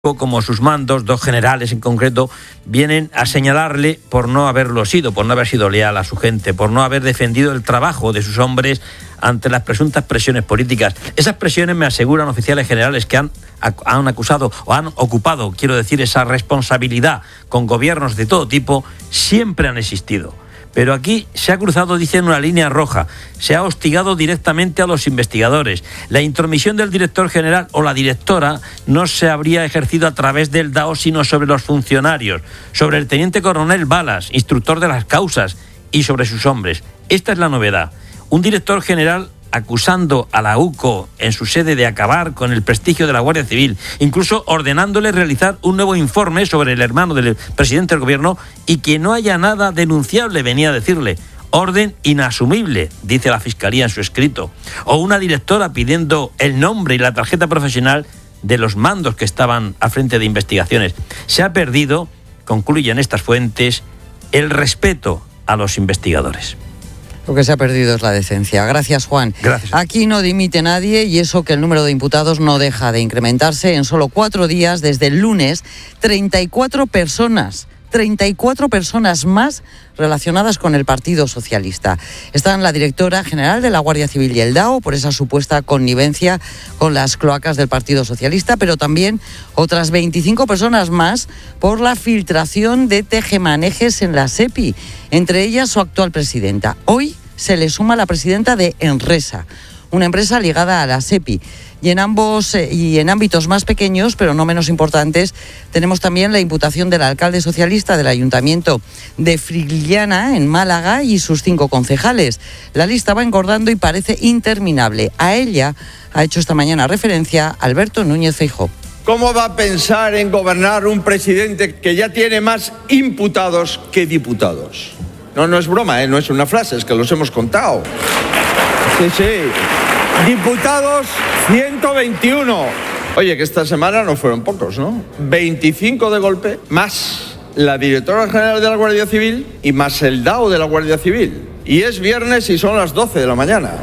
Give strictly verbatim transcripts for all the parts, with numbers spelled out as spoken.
como sus mandos, dos generales en concreto, vienen a señalarle por no haberlo sido, por no haber sido leal a su gente, por no haber defendido el trabajo de sus hombres ante las presuntas presiones políticas. Esas presiones, me aseguran oficiales generales que han, han acusado o han ocupado, quiero decir, esa responsabilidad con gobiernos de todo tipo, siempre han existido. Pero aquí se ha cruzado, dicen, una línea roja. Se ha hostigado directamente a los investigadores. La intromisión del director general o la directora no se habría ejercido a través del D A O, sino sobre los funcionarios, sobre el teniente coronel Balas, instructor de las causas, y sobre sus hombres. Esta es la novedad. Un director general acusando a la U C O en su sede de acabar con el prestigio de la Guardia Civil, incluso ordenándole realizar un nuevo informe sobre el hermano del presidente del gobierno y que no haya nada denunciable, venía a decirle. Orden inasumible, dice la Fiscalía en su escrito. O una directora pidiendo el nombre y la tarjeta profesional de los mandos que estaban al frente de investigaciones. Se ha perdido, concluyen estas fuentes, el respeto a los investigadores. Lo que se ha perdido es la decencia. Gracias, Juan. Gracias. Aquí no dimite nadie y eso que el número de imputados no deja de incrementarse. En solo cuatro días, desde el lunes, treinta y cuatro personas, treinta y cuatro personas más relacionadas con el Partido Socialista. Están la directora general de la Guardia Civil y el D A O por esa supuesta connivencia con las cloacas del Partido Socialista, pero también otras veinticinco personas más por la filtración de tejemanejes en la SEPI, entre ellas su actual presidenta. Hoy se le suma la presidenta de Enresa, una empresa ligada a la SEPI. Y en ambos eh, y en ámbitos más pequeños, pero no menos importantes, tenemos también la imputación del alcalde socialista del Ayuntamiento de Friguiliana, en Málaga, y sus cinco concejales. La lista va engordando y parece interminable. A ella ha hecho esta mañana referencia Alberto Núñez Feijóo. ¿Cómo va a pensar en gobernar un presidente que ya tiene más imputados que diputados? No, no es broma, ¿eh? No es una frase, es que los hemos contado. Sí, sí. Diputados, ciento veintiuno. Oye, que esta semana no fueron pocos, ¿no? veinticinco de golpe, más la directora general de la Guardia Civil y más el D A O de la Guardia Civil. Y es viernes y son las doce de la mañana.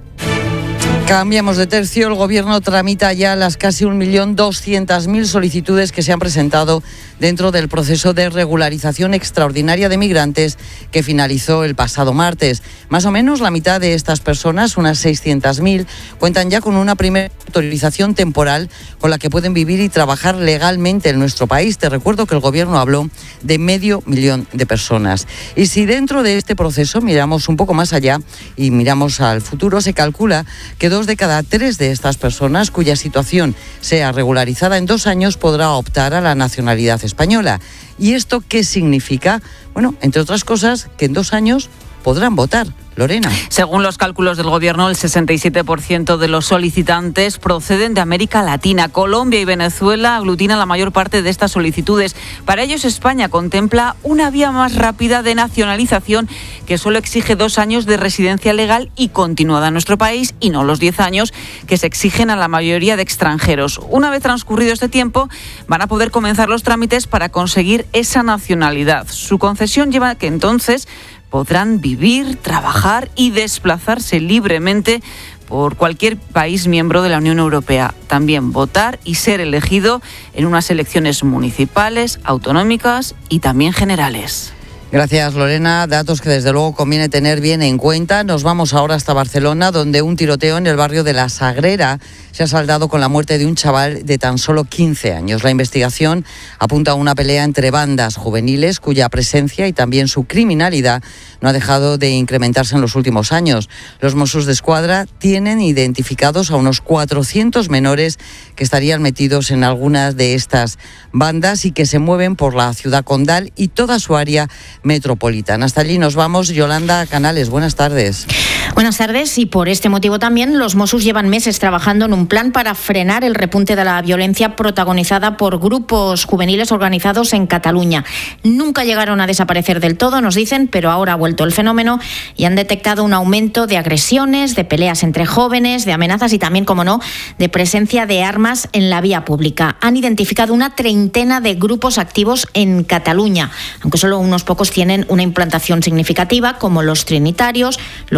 Cambiamos de tercio. El Gobierno tramita ya las casi un millón doscientas mil solicitudes que se han presentado dentro del proceso de regularización extraordinaria de migrantes que finalizó el pasado martes. Más o menos la mitad de estas personas, unas seiscientas mil, cuentan ya con una primera autorización temporal con la que pueden vivir y trabajar legalmente en nuestro país. Te recuerdo que el Gobierno habló de medio millón de personas. Y si dentro de este proceso miramos un poco más allá y miramos al futuro, se calcula que dos de cada tres de estas personas cuya situación sea regularizada en dos años podrá optar a la nacionalidad española. ¿Y esto qué significa? Bueno, entre otras cosas, que en dos años podrán votar. Lorena. Según los cálculos del Gobierno, el sesenta y siete por ciento de los solicitantes proceden de América Latina. Colombia y Venezuela aglutinan la mayor parte de estas solicitudes. Para ellos, España contempla una vía más rápida de nacionalización que solo exige dos años de residencia legal y continuada en nuestro país y no los diez años que se exigen a la mayoría de extranjeros. Una vez transcurrido este tiempo, van a poder comenzar los trámites para conseguir esa nacionalidad. Su concesión lleva a que entonces podrán vivir, trabajar y desplazarse libremente por cualquier país miembro de la Unión Europea. También votar y ser elegido en unas elecciones municipales, autonómicas y también generales. Gracias, Lorena. Datos que desde luego conviene tener bien en cuenta. Nos vamos ahora hasta Barcelona, donde un tiroteo en el barrio de La Sagrera se ha saldado con la muerte de un chaval de tan solo quince años. La investigación apunta a una pelea entre bandas juveniles cuya presencia y también su criminalidad no ha dejado de incrementarse en los últimos años. Los Mossos d'Esquadra tienen identificados a unos cuatrocientos menores que estarían metidos en algunas de estas bandas y que se mueven por la ciudad condal y toda su área metropolitana. Hasta allí nos vamos. Yolanda Canales, buenas tardes. Buenas tardes, y por este motivo también los Mossos llevan meses trabajando en un plan para frenar el repunte de la violencia protagonizada por grupos juveniles organizados en Cataluña. Nunca llegaron a desaparecer del todo, nos dicen, pero ahora ha vuelto el fenómeno y han detectado un aumento de agresiones, de peleas entre jóvenes, de amenazas y también, como no, de presencia de armas en la vía pública. Han identificado una treintena de grupos activos en Cataluña, aunque solo unos pocos tienen una implantación significativa, como los trinitarios, los latin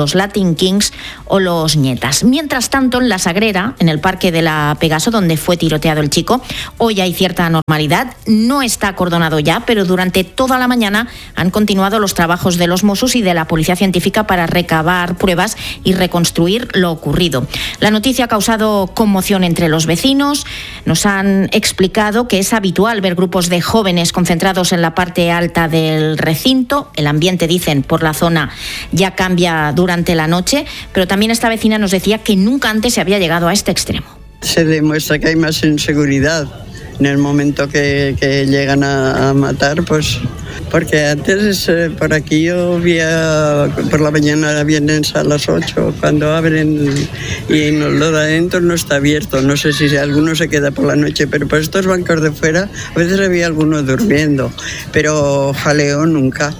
King Kings o los Nietas. Mientras tanto, en La Sagrera, en el Parque de la Pegaso, donde fue tiroteado el chico, hoy hay cierta normalidad. No está acordonado ya, pero durante toda la mañana han continuado los trabajos de los Mossos y de la Policía Científica para recabar pruebas y reconstruir lo ocurrido. La noticia ha causado conmoción entre los vecinos. Nos han explicado que es habitual ver grupos de jóvenes concentrados en la parte alta del recinto. El ambiente, dicen, por la zona ya cambia durante la noche, pero también esta vecina nos decía que nunca antes se había llegado a este extremo. Se demuestra que hay más inseguridad en el momento que, que llegan a, a matar, pues porque antes eh, por aquí yo veía por la mañana vienen a las ocho cuando abren y no, lo de adentro no está abierto. No sé si alguno se queda por la noche, pero por estos bancos de fuera a veces había alguno durmiendo, pero jaleo nunca.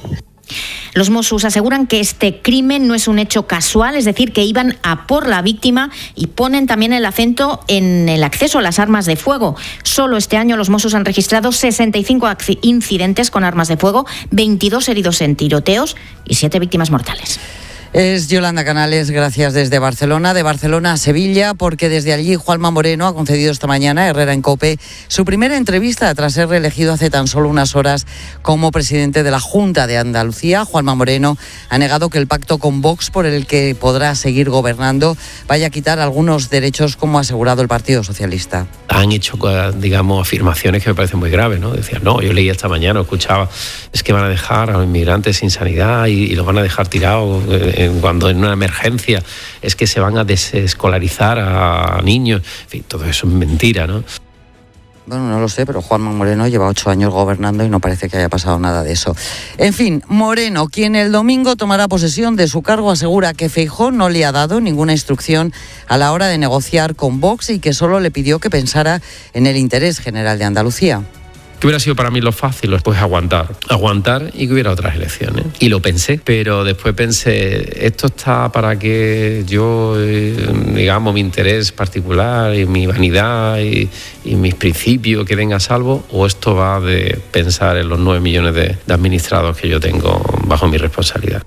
Los Mossos aseguran que este crimen no es un hecho casual, es decir, que iban a por la víctima, y ponen también el acento en el acceso a las armas de fuego. Solo este año los Mossos han registrado sesenta y cinco incidentes con armas de fuego, veintidós heridos en tiroteos y siete víctimas mortales. Es Yolanda Canales, gracias desde Barcelona, de Barcelona a Sevilla, porque desde allí Juanma Moreno ha concedido esta mañana a Herrera en COPE su primera entrevista tras ser reelegido hace tan solo unas horas como presidente de la Junta de Andalucía. Juanma Moreno ha negado que el pacto con Vox, por el que podrá seguir gobernando, vaya a quitar algunos derechos, como ha asegurado el Partido Socialista. Han hecho, digamos, afirmaciones que me parecen muy graves, ¿no? Decían, no, yo leí esta mañana, escuchaba, es que van a dejar a los inmigrantes sin sanidad y, y los van a dejar tirados eh, cuando en una emergencia, es que se van a desescolarizar a niños. En fin, todo eso es mentira, ¿no? Bueno, no lo sé, pero Juanma Moreno lleva ocho años gobernando y no parece que haya pasado nada de eso. En fin, Moreno, quien el domingo tomará posesión de su cargo, asegura que Feijóo no le ha dado ninguna instrucción a la hora de negociar con Vox y que solo le pidió que pensara en el interés general de Andalucía. ¿Qué hubiera sido para mí lo fácil? Pues aguantar, aguantar y que hubiera otras elecciones. Y lo pensé, pero después pensé, esto está para que yo, digamos, mi interés particular y mi vanidad y, y mis principios queden a salvo, o esto va de pensar en los nueve millones de, de administrados que yo tengo bajo mi responsabilidad.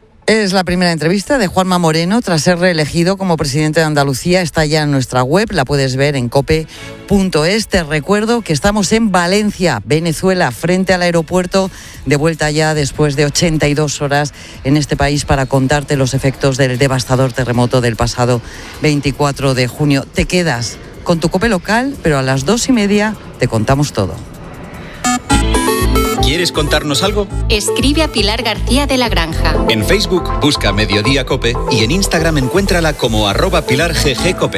Es la primera entrevista de Juanma Moreno tras ser reelegido como presidente de Andalucía. Está ya en nuestra web, la puedes ver en cope punto es. Te recuerdo que estamos en Valencia, Venezuela, frente al aeropuerto, de vuelta ya después de ochenta y dos horas en este país para contarte los efectos del devastador terremoto del pasado veinticuatro de junio. Te quedas con tu COPE local, pero a las dos y media te contamos todo. ¿Quieres contarnos algo? Escribe a Pilar García de la Granja. En Facebook busca Mediodía Cope y en Instagram encuéntrala como arroba Pilar G G Cope.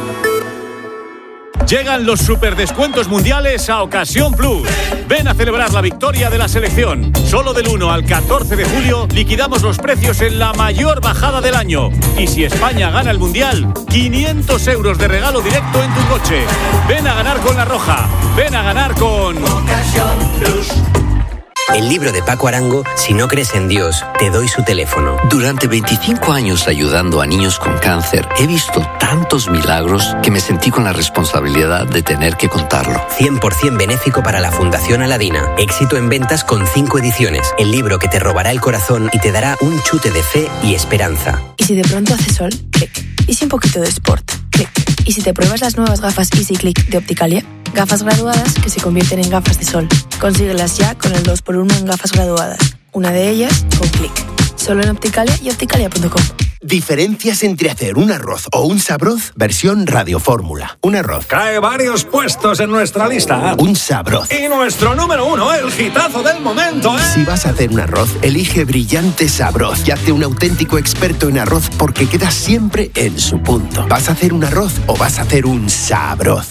Llegan los superdescuentos mundiales a Ocasión Plus. Ven a celebrar la victoria de la selección. Solo del uno al catorce de julio liquidamos los precios en la mayor bajada del año. Y si España gana el mundial, quinientos euros de regalo directo en tu coche. Ven a ganar con La Roja. Ven a ganar con Ocasión Plus. El libro de Paco Arango, Si no crees en Dios, te doy su teléfono. Durante veinticinco años ayudando a niños con cáncer, he visto tantos milagros que me sentí con la responsabilidad de tener que contarlo. cien por ciento benéfico para la Fundación Aladina. Éxito en ventas con cinco ediciones. El libro que te robará el corazón y te dará un chute de fe y esperanza. ¿Y si de pronto hace sol? Clic. ¿Y si un poquito de sport? Clic. ¿Y si te pruebas las nuevas gafas Easy Click de Opticalia? Gafas graduadas que se convierten en gafas de sol. Consíguelas ya con el dos por uno en gafas graduadas. Una de ellas con Click. Solo en Opticalia y opticalia punto com. Diferencias entre hacer un arroz o un sabroz, versión radiofórmula. Un arroz cae varios puestos en nuestra lista. Un sabroz. Y nuestro número uno, el hitazo del momento, ¿eh? Si vas a hacer un arroz, elige Brillante Sabroz y hazte un auténtico experto en arroz porque quedas siempre en su punto. ¿Vas a hacer un arroz o vas a hacer un sabroz?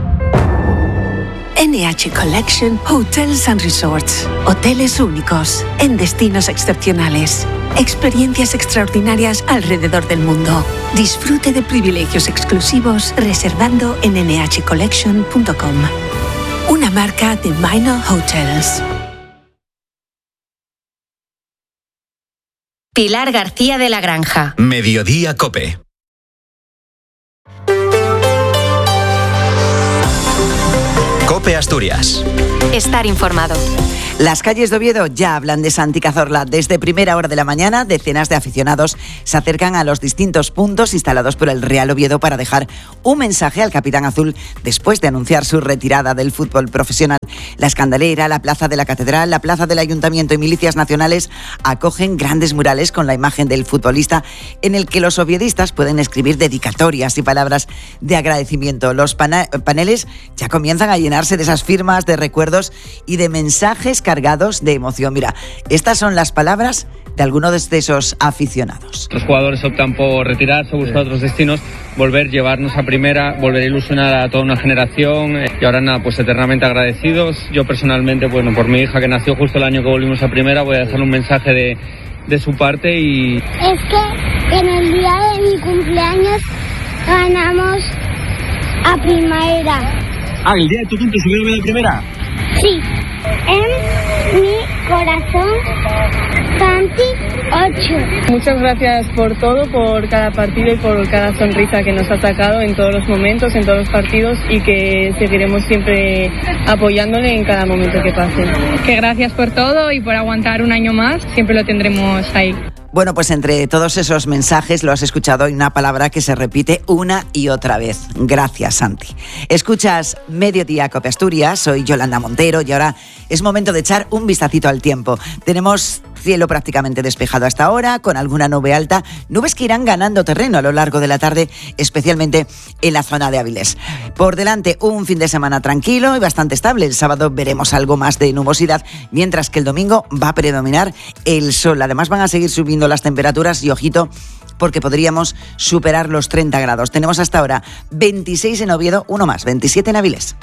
N H Collection Hotels and Resorts. Hoteles únicos, en destinos excepcionales. Experiencias extraordinarias alrededor del mundo. Disfrute de privilegios exclusivos reservando en ene hache collection punto com. Una marca de Minor Hotels. Pilar García de la Granja. Mediodía Cope. Cope Asturias. Estar informado. Las calles de Oviedo ya hablan de Santi Cazorla. Desde primera hora de la mañana, decenas de aficionados se acercan a los distintos puntos instalados por el Real Oviedo para dejar un mensaje al capitán azul después de anunciar su retirada del fútbol profesional. La Escandalera, la Plaza de la Catedral, la Plaza del Ayuntamiento y milicias nacionales acogen grandes murales con la imagen del futbolista en el que los oviedistas pueden escribir dedicatorias y palabras de agradecimiento. Los pana- paneles ya comienzan a llenarse de esas firmas, de recuerdos y de mensajes cargados de emoción. Mira, estas son las palabras de algunos de esos aficionados. Los jugadores optan por retirarse, buscar otros destinos, volver, llevarnos a primera, volver a ilusionar a toda una generación y ahora nada, pues eternamente agradecidos. Yo personalmente, bueno, por mi hija que nació justo el año que volvimos a primera, voy a dejarle un mensaje de, de su parte y... Es que en el día de mi cumpleaños ganamos a primera. Ah, ¿el día de tu cumple subieron a primera? Sí, en mi corazón, Santi ocho. Muchas gracias por todo, por cada partido y por cada sonrisa que nos ha sacado en todos los momentos, en todos los partidos y que seguiremos siempre apoyándole en cada momento que pase. Que gracias por todo y por aguantar un año más, siempre lo tendremos ahí. Bueno, pues entre todos esos mensajes lo has escuchado, hay una palabra que se repite una y otra vez. Gracias, Santi. Escuchas Mediodía Cope Asturias, soy Yolanda Montero y ahora es momento de echar un vistacito al tiempo. Tenemos cielo prácticamente despejado hasta ahora, con alguna nube alta, nubes que irán ganando terreno a lo largo de la tarde, especialmente en la zona de Avilés. Por delante, un fin de semana tranquilo y bastante estable. El sábado veremos algo más de nubosidad, mientras que el domingo va a predominar el sol. Además van a seguir subiendo las temperaturas y ojito, porque podríamos superar los treinta grados. Tenemos hasta ahora veintiséis en Oviedo, uno más, veintisiete en Avilés.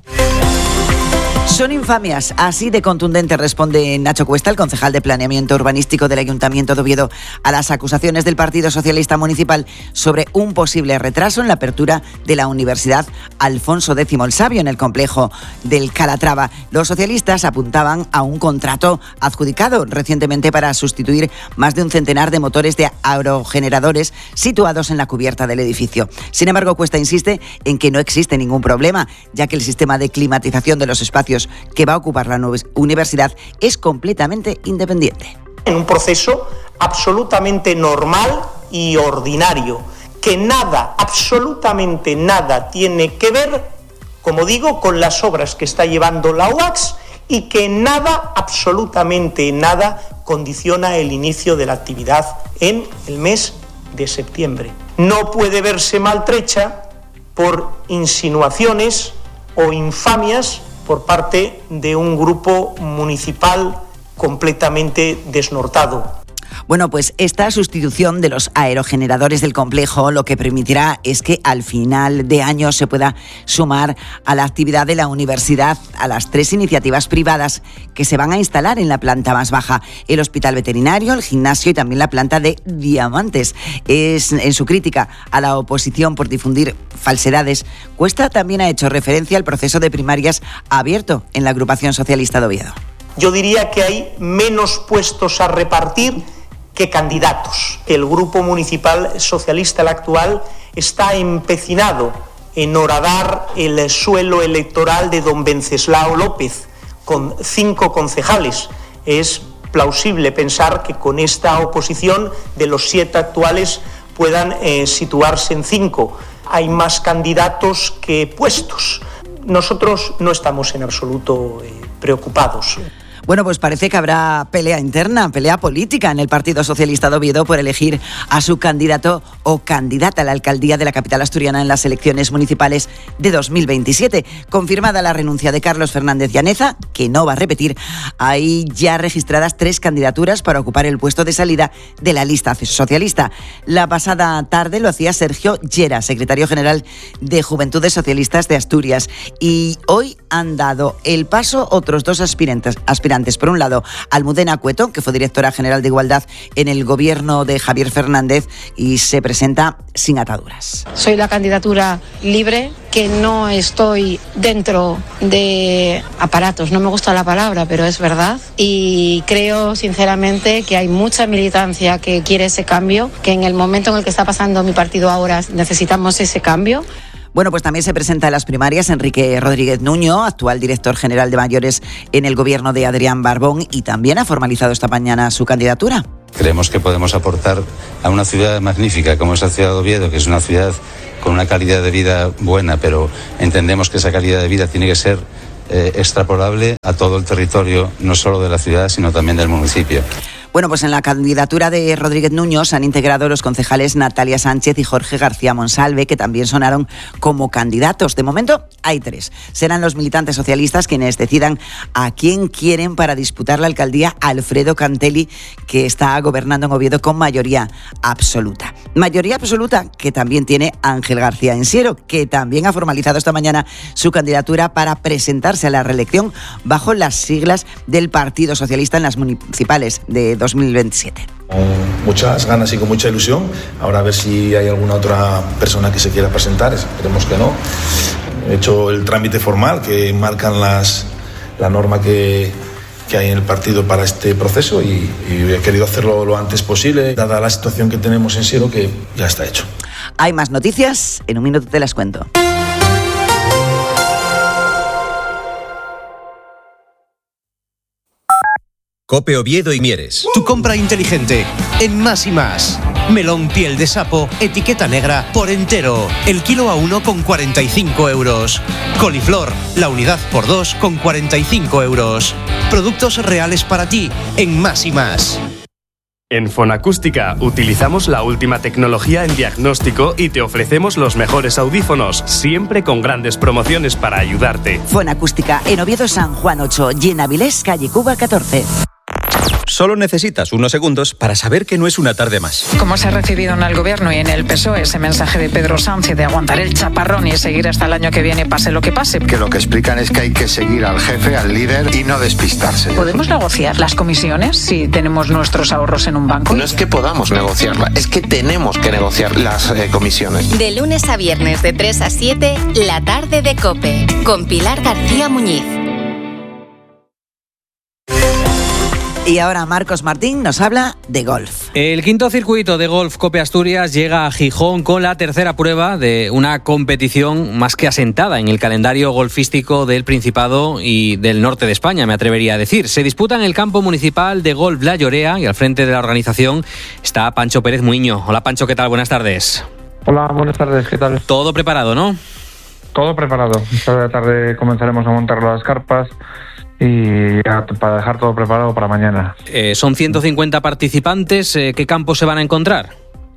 Son infamias, así de contundente responde Nacho Cuesta, el concejal de Planeamiento Urbanístico del Ayuntamiento de Oviedo, a las acusaciones del Partido Socialista Municipal sobre un posible retraso en la apertura de la Universidad Alfonso X el Sabio en el complejo del Calatrava. Los socialistas apuntaban a un contrato adjudicado recientemente para sustituir más de un centenar de motores de aerogeneradores situados en la cubierta del edificio. Sin embargo, Cuesta insiste en que no existe ningún problema, ya que el sistema de climatización de los espacios que va a ocupar la universidad es completamente independiente. En un proceso absolutamente normal y ordinario, que nada, absolutamente nada tiene que ver, como digo, con las obras que está llevando la U A C S y que nada, absolutamente nada, condiciona el inicio de la actividad en el mes de septiembre. No puede verse maltrecha por insinuaciones o infamias por parte de un grupo municipal completamente desnortado. Bueno, pues esta sustitución de los aerogeneradores del complejo lo que permitirá es que al final de año se pueda sumar a la actividad de la universidad a las tres iniciativas privadas que se van a instalar en la planta más baja: el hospital veterinario, el gimnasio y también la planta de diamantes. Es en su crítica a la oposición por difundir falsedades, Cuesta también ha hecho referencia al proceso de primarias abierto en la agrupación socialista de Oviedo. Yo diría que hay menos puestos a repartir que candidatos. El grupo municipal socialista, el actual, está empecinado en horadar el suelo electoral de don Venceslao López, con cinco concejales. Es plausible pensar que con esta oposición de los siete actuales puedan eh, situarse en cinco. Hay más candidatos que puestos. Nosotros no estamos en absoluto eh, preocupados. Bueno, pues parece que habrá pelea interna, pelea política en el Partido Socialista de Oviedo por elegir a su candidato o candidata a la alcaldía de la capital asturiana en las elecciones municipales de dos mil veintisiete. Confirmada la renuncia de Carlos Fernández Llaneza, que no va a repetir, hay ya registradas tres candidaturas para ocupar el puesto de salida de la lista socialista. La pasada tarde lo hacía Sergio Llera, secretario general de Juventudes Socialistas de Asturias. Y hoy han dado el paso otros dos aspirantes. aspirantes. Por un lado, Almudena Cueto, que fue directora general de Igualdad en el gobierno de Javier Fernández y se presenta sin ataduras. Soy la candidatura libre, que no estoy dentro de aparatos, no me gusta la palabra, pero es verdad, y creo sinceramente que hay mucha militancia que quiere ese cambio, que en el momento en el que está pasando mi partido ahora necesitamos ese cambio. Bueno, pues también se presenta en las primarias Enrique Rodríguez Nuño, actual director general de mayores en el gobierno de Adrián Barbón, y también ha formalizado esta mañana su candidatura. Creemos que podemos aportar a una ciudad magnífica como es la ciudad de Oviedo, que es una ciudad con una calidad de vida buena, pero entendemos que esa calidad de vida tiene que ser eh, extrapolable a todo el territorio, no solo de la ciudad, sino también del municipio. Bueno, pues en la candidatura de Rodríguez Nuño se han integrado los concejales Natalia Sánchez y Jorge García Monsalve, que también sonaron como candidatos. De momento hay tres. Serán los militantes socialistas quienes decidan a quién quieren para disputar la alcaldía Alfredo Cantelli, que está gobernando en Oviedo con mayoría absoluta. Mayoría absoluta que también tiene Ángel García Ensiero, que también ha formalizado esta mañana su candidatura para presentarse a la reelección bajo las siglas del Partido Socialista en las municipales de dos mil veintisiete. Con muchas ganas y con mucha ilusión. Ahora a ver si hay alguna otra persona que se quiera presentar, esperemos que no. He hecho el trámite formal que marcan las, la norma que, que hay en el partido para este proceso y, y he querido hacerlo lo antes posible, dada la situación que tenemos en Siero, que ya está hecho. Hay más noticias, en un minuto te las cuento. Cope Oviedo y Mieres. Tu compra inteligente en Más y Más. Melón piel de sapo, etiqueta negra, por entero. El kilo a uno con cuarenta y cinco euros. Coliflor, la unidad por dos con cuarenta y cinco euros. Productos reales para ti en Más y Más. En Fonacústica utilizamos la última tecnología en diagnóstico y te ofrecemos los mejores audífonos, siempre con grandes promociones para ayudarte. Fonacústica en Oviedo San Juan ocho y en Avilés, calle Cuba catorce. Solo necesitas unos segundos para saber que no es una tarde más. ¿Cómo se ha recibido en el Gobierno y en el P S O E ese mensaje de Pedro Sánchez de aguantar el chaparrón y seguir hasta el año que viene, pase lo que pase? Que lo que explican es que hay que seguir al jefe, al líder y no despistarse. ¿Podemos negociar las comisiones si tenemos nuestros ahorros en un banco? No es que podamos negociarla, es que tenemos que negociar las eh, comisiones. De lunes a viernes de tres a siete, la tarde de COPE, con Pilar García Muñiz. Y ahora Marcos Martín nos habla de golf. El quinto circuito de golf Cope Asturias llega a Gijón con la tercera prueba de una competición más que asentada en el calendario golfístico del Principado y del norte de España, me atrevería a decir. Se disputa en el campo municipal de golf La Llorea y al frente de la organización está Pancho Pérez Muiño. Hola Pancho, ¿qué tal? Buenas tardes. Hola, buenas tardes, ¿qué tal? Todo preparado, ¿no? Todo preparado. Esta tarde comenzaremos a montar las carpas y para dejar todo preparado para mañana. Eh, son ciento cincuenta participantes. Eh, ¿Qué campos se van a encontrar?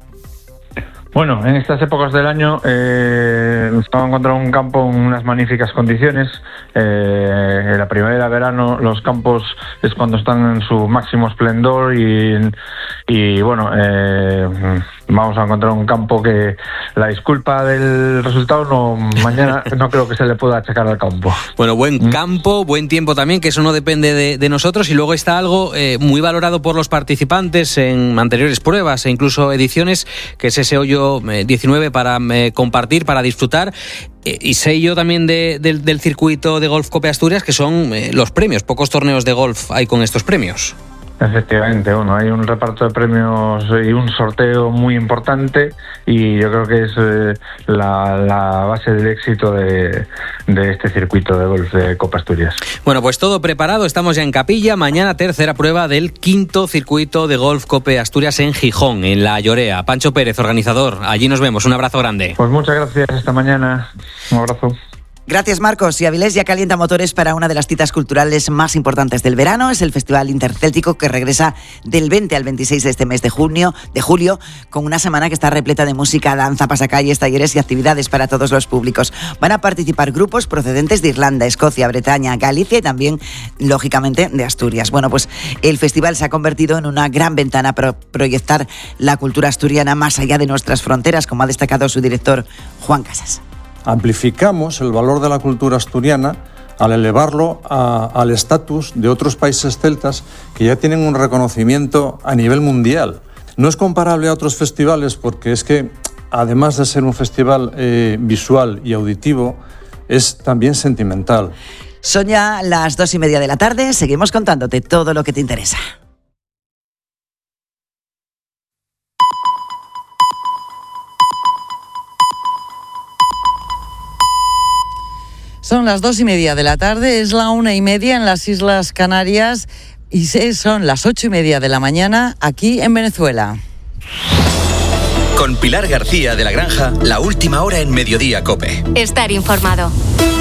Bueno, en estas épocas del año eh, nos vamos a encontrar un campo en unas magníficas condiciones. Eh, en la primavera, verano, los campos es cuando están en su máximo esplendor y, y bueno, eh, vamos a encontrar un campo que la disculpa del resultado no mañana no creo que se le pueda achacar al campo. Bueno, buen campo, buen tiempo también, que eso no depende de, de nosotros. Y luego está algo eh, muy valorado por los participantes en anteriores pruebas e incluso ediciones, que es ese hoyo diecinueve para eh, compartir, para disfrutar. Eh, y sé yo también de, de, del circuito de golf Cope Asturias, que son eh, los premios. Pocos torneos de golf hay con estos premios. Efectivamente, bueno, hay un reparto de premios y un sorteo muy importante y yo creo que es eh, la, la base del éxito de, de este circuito de golf de Copa Asturias. Bueno, pues todo preparado, estamos ya en Capilla. Mañana tercera prueba del quinto circuito de golf Cope Asturias en Gijón, en La Llorea. Pancho Pérez, organizador, allí nos vemos. Un abrazo grande. Pues muchas gracias, hasta mañana. Un abrazo. Gracias, Marcos. Y Avilés ya calienta motores para una de las citas culturales más importantes del verano. Es el Festival Intercéltico, que regresa del veinte al veintiséis de este mes de junio, de julio, con una semana que está repleta de música, danza, pasacalles, talleres y actividades para todos los públicos. Van a participar grupos procedentes de Irlanda, Escocia, Bretaña, Galicia y también, lógicamente, de Asturias. Bueno, pues el festival se ha convertido en una gran ventana para proyectar la cultura asturiana más allá de nuestras fronteras, como ha destacado su director, Juan Casas. Amplificamos el valor de la cultura asturiana al elevarlo a, al estatus de otros países celtas que ya tienen un reconocimiento a nivel mundial. No es comparable a otros festivales porque es que, además de ser un festival eh, visual y auditivo, es también sentimental. Son ya las dos y media de la tarde, seguimos contándote todo lo que te interesa. Son las dos y media de la tarde, es la una y media en las Islas Canarias y son las ocho y media de la mañana aquí en Venezuela. Con Pilar García de la Granja, la última hora en Mediodía COPE. Estar informado.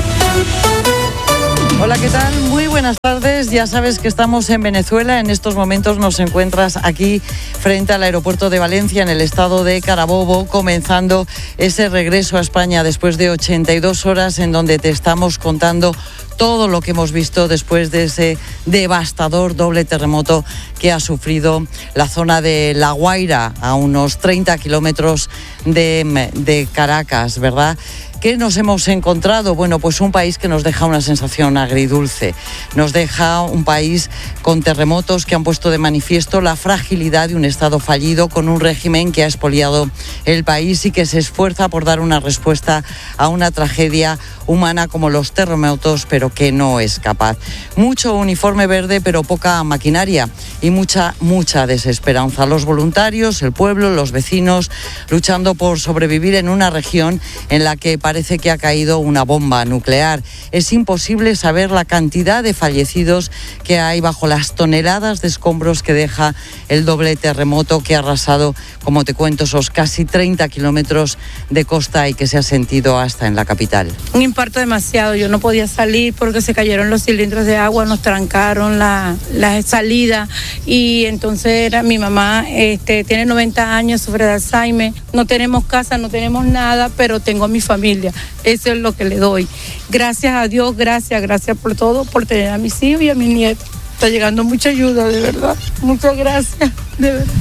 Hola, ¿qué tal? Muy buenas tardes. Ya sabes que estamos en Venezuela. En estos momentos nos encuentras aquí frente al aeropuerto de Valencia, en el estado de Carabobo, comenzando ese regreso a España después de ochenta y dos horas en donde te estamos contando todo lo que hemos visto después de ese devastador doble terremoto que ha sufrido la zona de La Guaira, a unos treinta kilómetros de, de Caracas, ¿verdad? ¿Qué nos hemos encontrado? Bueno, pues un país que nos deja una sensación agridulce. Nos deja un país con terremotos que han puesto de manifiesto la fragilidad de un Estado fallido, con un régimen que ha expoliado el país y que se esfuerza por dar una respuesta a una tragedia humana como los terremotos, pero que no es capaz. Mucho uniforme verde, pero poca maquinaria y mucha, mucha desesperanza. Los voluntarios, el pueblo, los vecinos, luchando por sobrevivir en una región en la que parece que ha caído una bomba nuclear. Es imposible saber la cantidad de fallecidos que hay bajo las toneladas de escombros que deja el doble terremoto que ha arrasado, como te cuento, esos casi treinta kilómetros de costa y que se ha sentido hasta en la capital. Un impacto demasiado. Yo no podía salir porque se cayeron los cilindros de agua, nos trancaron la, la salida y entonces era, mi mamá este, tiene noventa años, sufre de Alzheimer, no tenemos casa, no tenemos nada, pero tengo a mi familia. Eso es lo que le doy. Gracias a Dios, gracias, gracias por todo, por tener a mis hijos y a mis nietos. Está llegando mucha ayuda, de verdad. Muchas gracias, de verdad.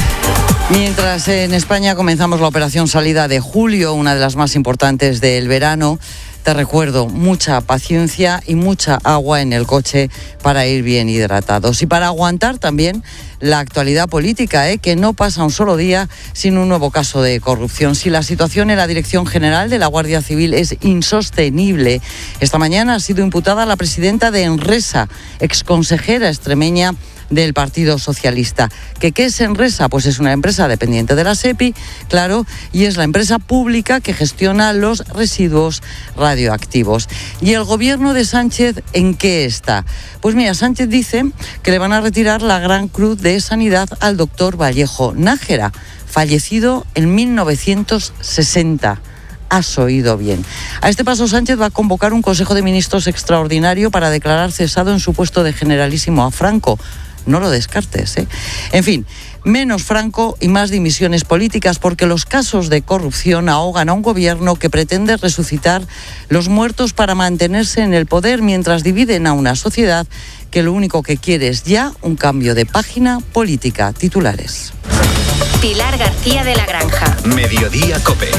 Mientras en España comenzamos la operación salida de julio, una de las más importantes del verano, te recuerdo, mucha paciencia y mucha agua en el coche para ir bien hidratados y para aguantar también la actualidad política, ¿eh? que no pasa un solo día sin un nuevo caso de corrupción. Si la situación en la Dirección General de la Guardia Civil es insostenible, esta mañana ha sido imputada la presidenta de Enresa, exconsejera extremeña del Partido Socialista. ¿Que qué es Enresa? Pues es una empresa dependiente de la SEPI, claro, y es la empresa pública que gestiona los residuos radioactivos. ¿Y el gobierno de Sánchez en qué está? Pues mira, Sánchez dice que le van a retirar la Gran Cruz de Sanidad al doctor Vallejo Nájera, fallecido en mil novecientos sesenta. Has oído bien. A este paso, Sánchez va a convocar un Consejo de Ministros extraordinario para declarar cesado en su puesto de generalísimo a Franco. No lo descartes, ¿eh? En fin, menos Franco y más dimisiones políticas, porque los casos de corrupción ahogan a un gobierno que pretende resucitar los muertos para mantenerse en el poder, mientras dividen a una sociedad que lo único que quiere es ya un cambio de página política. Titulares. Pilar García de la Granja. Mediodía COPE.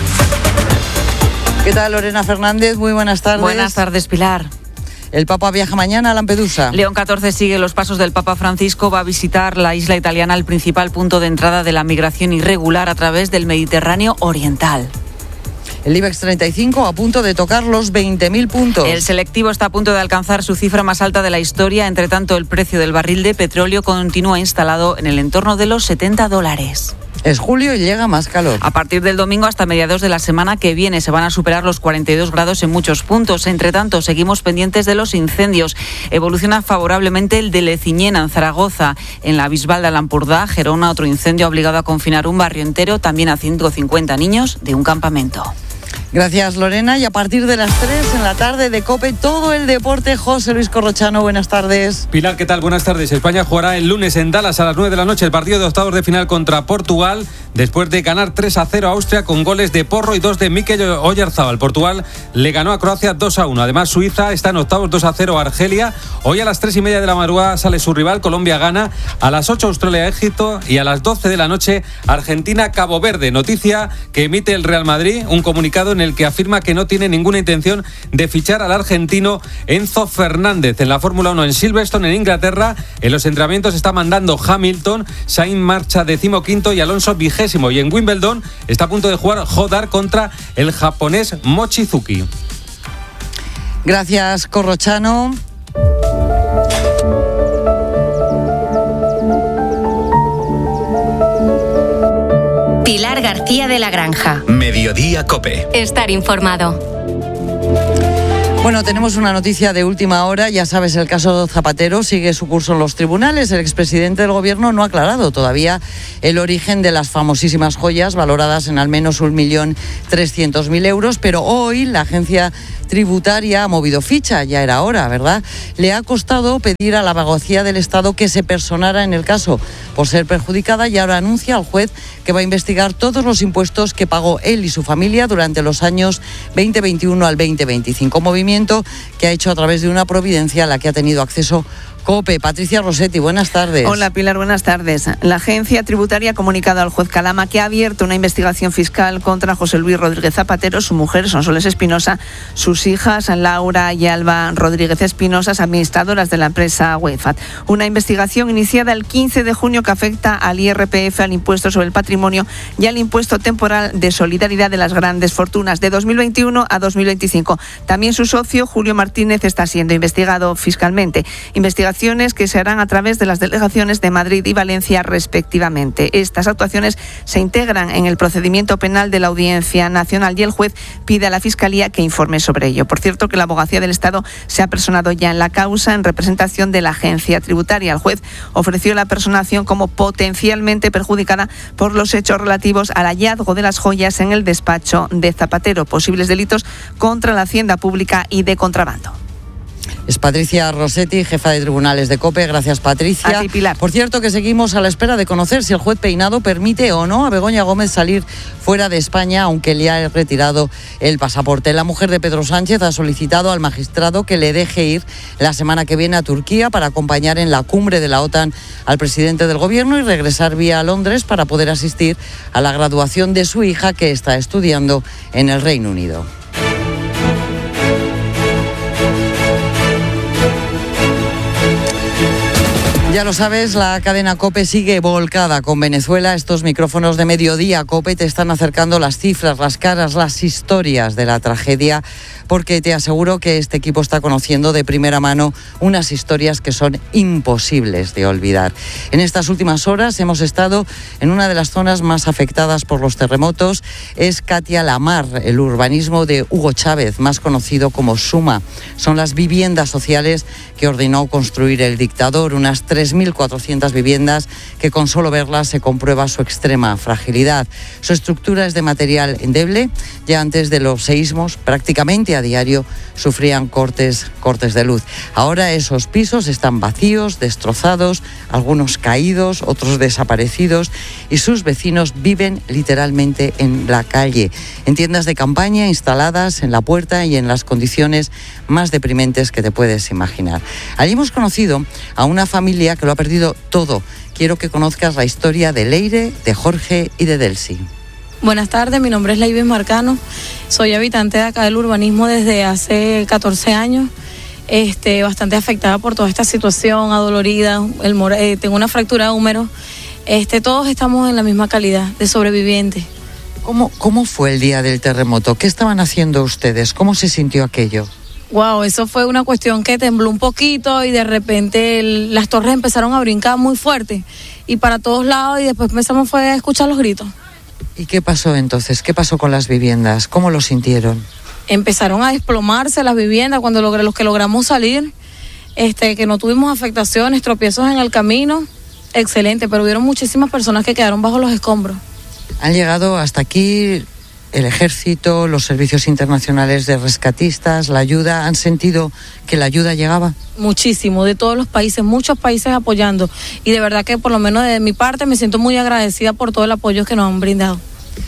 ¿Qué tal, Lorena Fernández? Muy buenas tardes. Buenas tardes, Pilar. El Papa viaja mañana a Lampedusa. León catorce sigue los pasos del Papa Francisco. Va a visitar la isla italiana, el principal punto de entrada de la migración irregular a través del Mediterráneo oriental. El IBEX treinta y cinco a punto de tocar los veinte mil puntos. El selectivo está a punto de alcanzar su cifra más alta de la historia. Entre tanto, el precio del barril de petróleo continúa instalado en el entorno de los setenta dólares. Es julio y llega más calor. A partir del domingo hasta mediados de la semana que viene se van a superar los cuarenta y dos grados en muchos puntos. Entre tanto, seguimos pendientes de los incendios. Evoluciona favorablemente el de Leciñena, en Zaragoza. En la Bisbal de Alampurdá, Gerona, otro incendio ha obligado a confinar un barrio entero, también a ciento cincuenta niños de un campamento. Gracias, Lorena. Y a partir de las tres en la tarde de COPE, todo el deporte. José Luis Corrochano, buenas tardes. Pilar, ¿qué tal? Buenas tardes. España jugará el lunes en Dallas a las nueve de la noche el partido de octavos de final contra Portugal, después de ganar tres a cero a Austria con goles de Porro y dos de Mikel Oyarzabal. Portugal le ganó a Croacia dos a uno. Además, Suiza está en octavos dos a cero a Argelia. Hoy a las tres y media de la madrugada sale su rival, Colombia gana. A las ocho Australia Egipto y a las doce de la noche Argentina Cabo Verde. Noticia que emite el Real Madrid, un comunicado en el que afirma que no tiene ninguna intención de fichar al argentino Enzo Fernández. En la Fórmula uno en Silverstone, en Inglaterra, en los entrenamientos está mandando Hamilton, Sainz marcha decimoquinto y Alonso vigésimo. Y en Wimbledon está a punto de jugar Hodar contra el japonés Mochizuki. Gracias, Corrochano. Pilar García de la Granja. Mediodía COPE. Estar informado. Bueno, tenemos una noticia de última hora. Ya sabes, el caso Zapatero sigue su curso en los tribunales. El expresidente del gobierno no ha aclarado todavía el origen de las famosísimas joyas valoradas en al menos un millón trescientos mil euros, pero hoy la agencia tributaria ha movido ficha, ya era hora, ¿verdad? Le ha costado pedir a la abogacía del Estado que se personara en el caso por ser perjudicada y ahora anuncia al juez que va a investigar todos los impuestos que pagó él y su familia durante los años veinte veintiuno al veinte veinticinco. Movimiento que ha hecho a través de una providencia a la que ha tenido acceso COPE. Patricia Rossetti, buenas tardes. Hola Pilar, buenas tardes. La agencia tributaria ha comunicado al juez Calama que ha abierto una investigación fiscal contra José Luis Rodríguez Zapatero, su mujer Sonsoles Espinosa, sus hijas Laura y Alba Rodríguez Espinosa, administradoras de la empresa Wefat. Una investigación iniciada el quince de junio que afecta al I R P F, al impuesto sobre el patrimonio y al impuesto temporal de solidaridad de las grandes fortunas de dos mil veintiuno a dos mil veinticinco. También su socio Julio Martínez está siendo investigado fiscalmente. Investigación que se harán a través de las delegaciones de Madrid y Valencia respectivamente. Estas actuaciones se integran en el procedimiento penal de la Audiencia Nacional y el juez pide a la Fiscalía que informe sobre ello. Por cierto, que la Abogacía del Estado se ha personado ya en la causa en representación de la agencia tributaria. El juez ofreció la personación como potencialmente perjudicada por los hechos relativos al hallazgo de las joyas en el despacho de Zapatero, posibles delitos contra la hacienda pública y de contrabando. Es Patricia Rossetti, jefa de tribunales de COPE. Gracias, Patricia. A ti, Pilar. Por cierto, que seguimos a la espera de conocer si el juez Peinado permite o no a Begoña Gómez salir fuera de España, aunque le ha retirado el pasaporte. La mujer de Pedro Sánchez ha solicitado al magistrado que le deje ir la semana que viene a Turquía para acompañar en la cumbre de la OTAN al presidente del gobierno y regresar vía Londres para poder asistir a la graduación de su hija, que está estudiando en el Reino Unido. Ya lo sabes, la cadena COPE sigue volcada con Venezuela. Estos micrófonos de Mediodía COPE te están acercando las cifras, las caras, las historias de la tragedia, porque te aseguro que este equipo está conociendo de primera mano unas historias que son imposibles de olvidar. En estas últimas horas hemos estado en una de las zonas más afectadas por los terremotos. Es Katia Lamar, el urbanismo de Hugo Chávez, más conocido como Suma. Son las viviendas sociales que ordenó construir el dictador, unas tres mil cuatrocientas viviendas que con solo verlas se comprueba su extrema fragilidad. Su estructura es de material endeble. Ya antes de los seísmos, prácticamente a diario sufrían cortes, cortes de luz. Ahora esos pisos están vacíos, destrozados, algunos caídos, otros desaparecidos, y sus vecinos viven literalmente en la calle, en tiendas de campaña instaladas en la puerta y en las condiciones más deprimentes que te puedes imaginar. Allí hemos conocido a una familia que lo ha perdido todo. Quiero que conozcas la historia de Leire, de Jorge y de Delcy. Buenas tardes, mi nombre es Leivis Marcano, soy habitante de acá del urbanismo desde hace catorce años, este, bastante afectada por toda esta situación, adolorida, el, eh, tengo una fractura de húmero, este, todos estamos en la misma calidad de sobrevivientes. ¿Cómo, ¿Cómo fue el día del terremoto? ¿Qué estaban haciendo ustedes? ¿Cómo se sintió aquello? Wow, eso fue una cuestión que tembló un poquito y de repente el, las torres empezaron a brincar muy fuerte y para todos lados, y después empezamos fue a escuchar los gritos. ¿Y qué pasó entonces? ¿Qué pasó con las viviendas? ¿Cómo lo sintieron? Empezaron a desplomarse las viviendas cuando logré, los que logramos salir, este, que no tuvimos afectaciones, tropiezos en el camino, excelente, pero hubieron muchísimas personas que quedaron bajo los escombros. Han llegado hasta aquí el ejército, los servicios internacionales de rescatistas, la ayuda. ¿Han sentido que la ayuda llegaba? Muchísimo, de todos los países, muchos países apoyando, y de verdad que por lo menos de mi parte me siento muy agradecida por todo el apoyo que nos han brindado.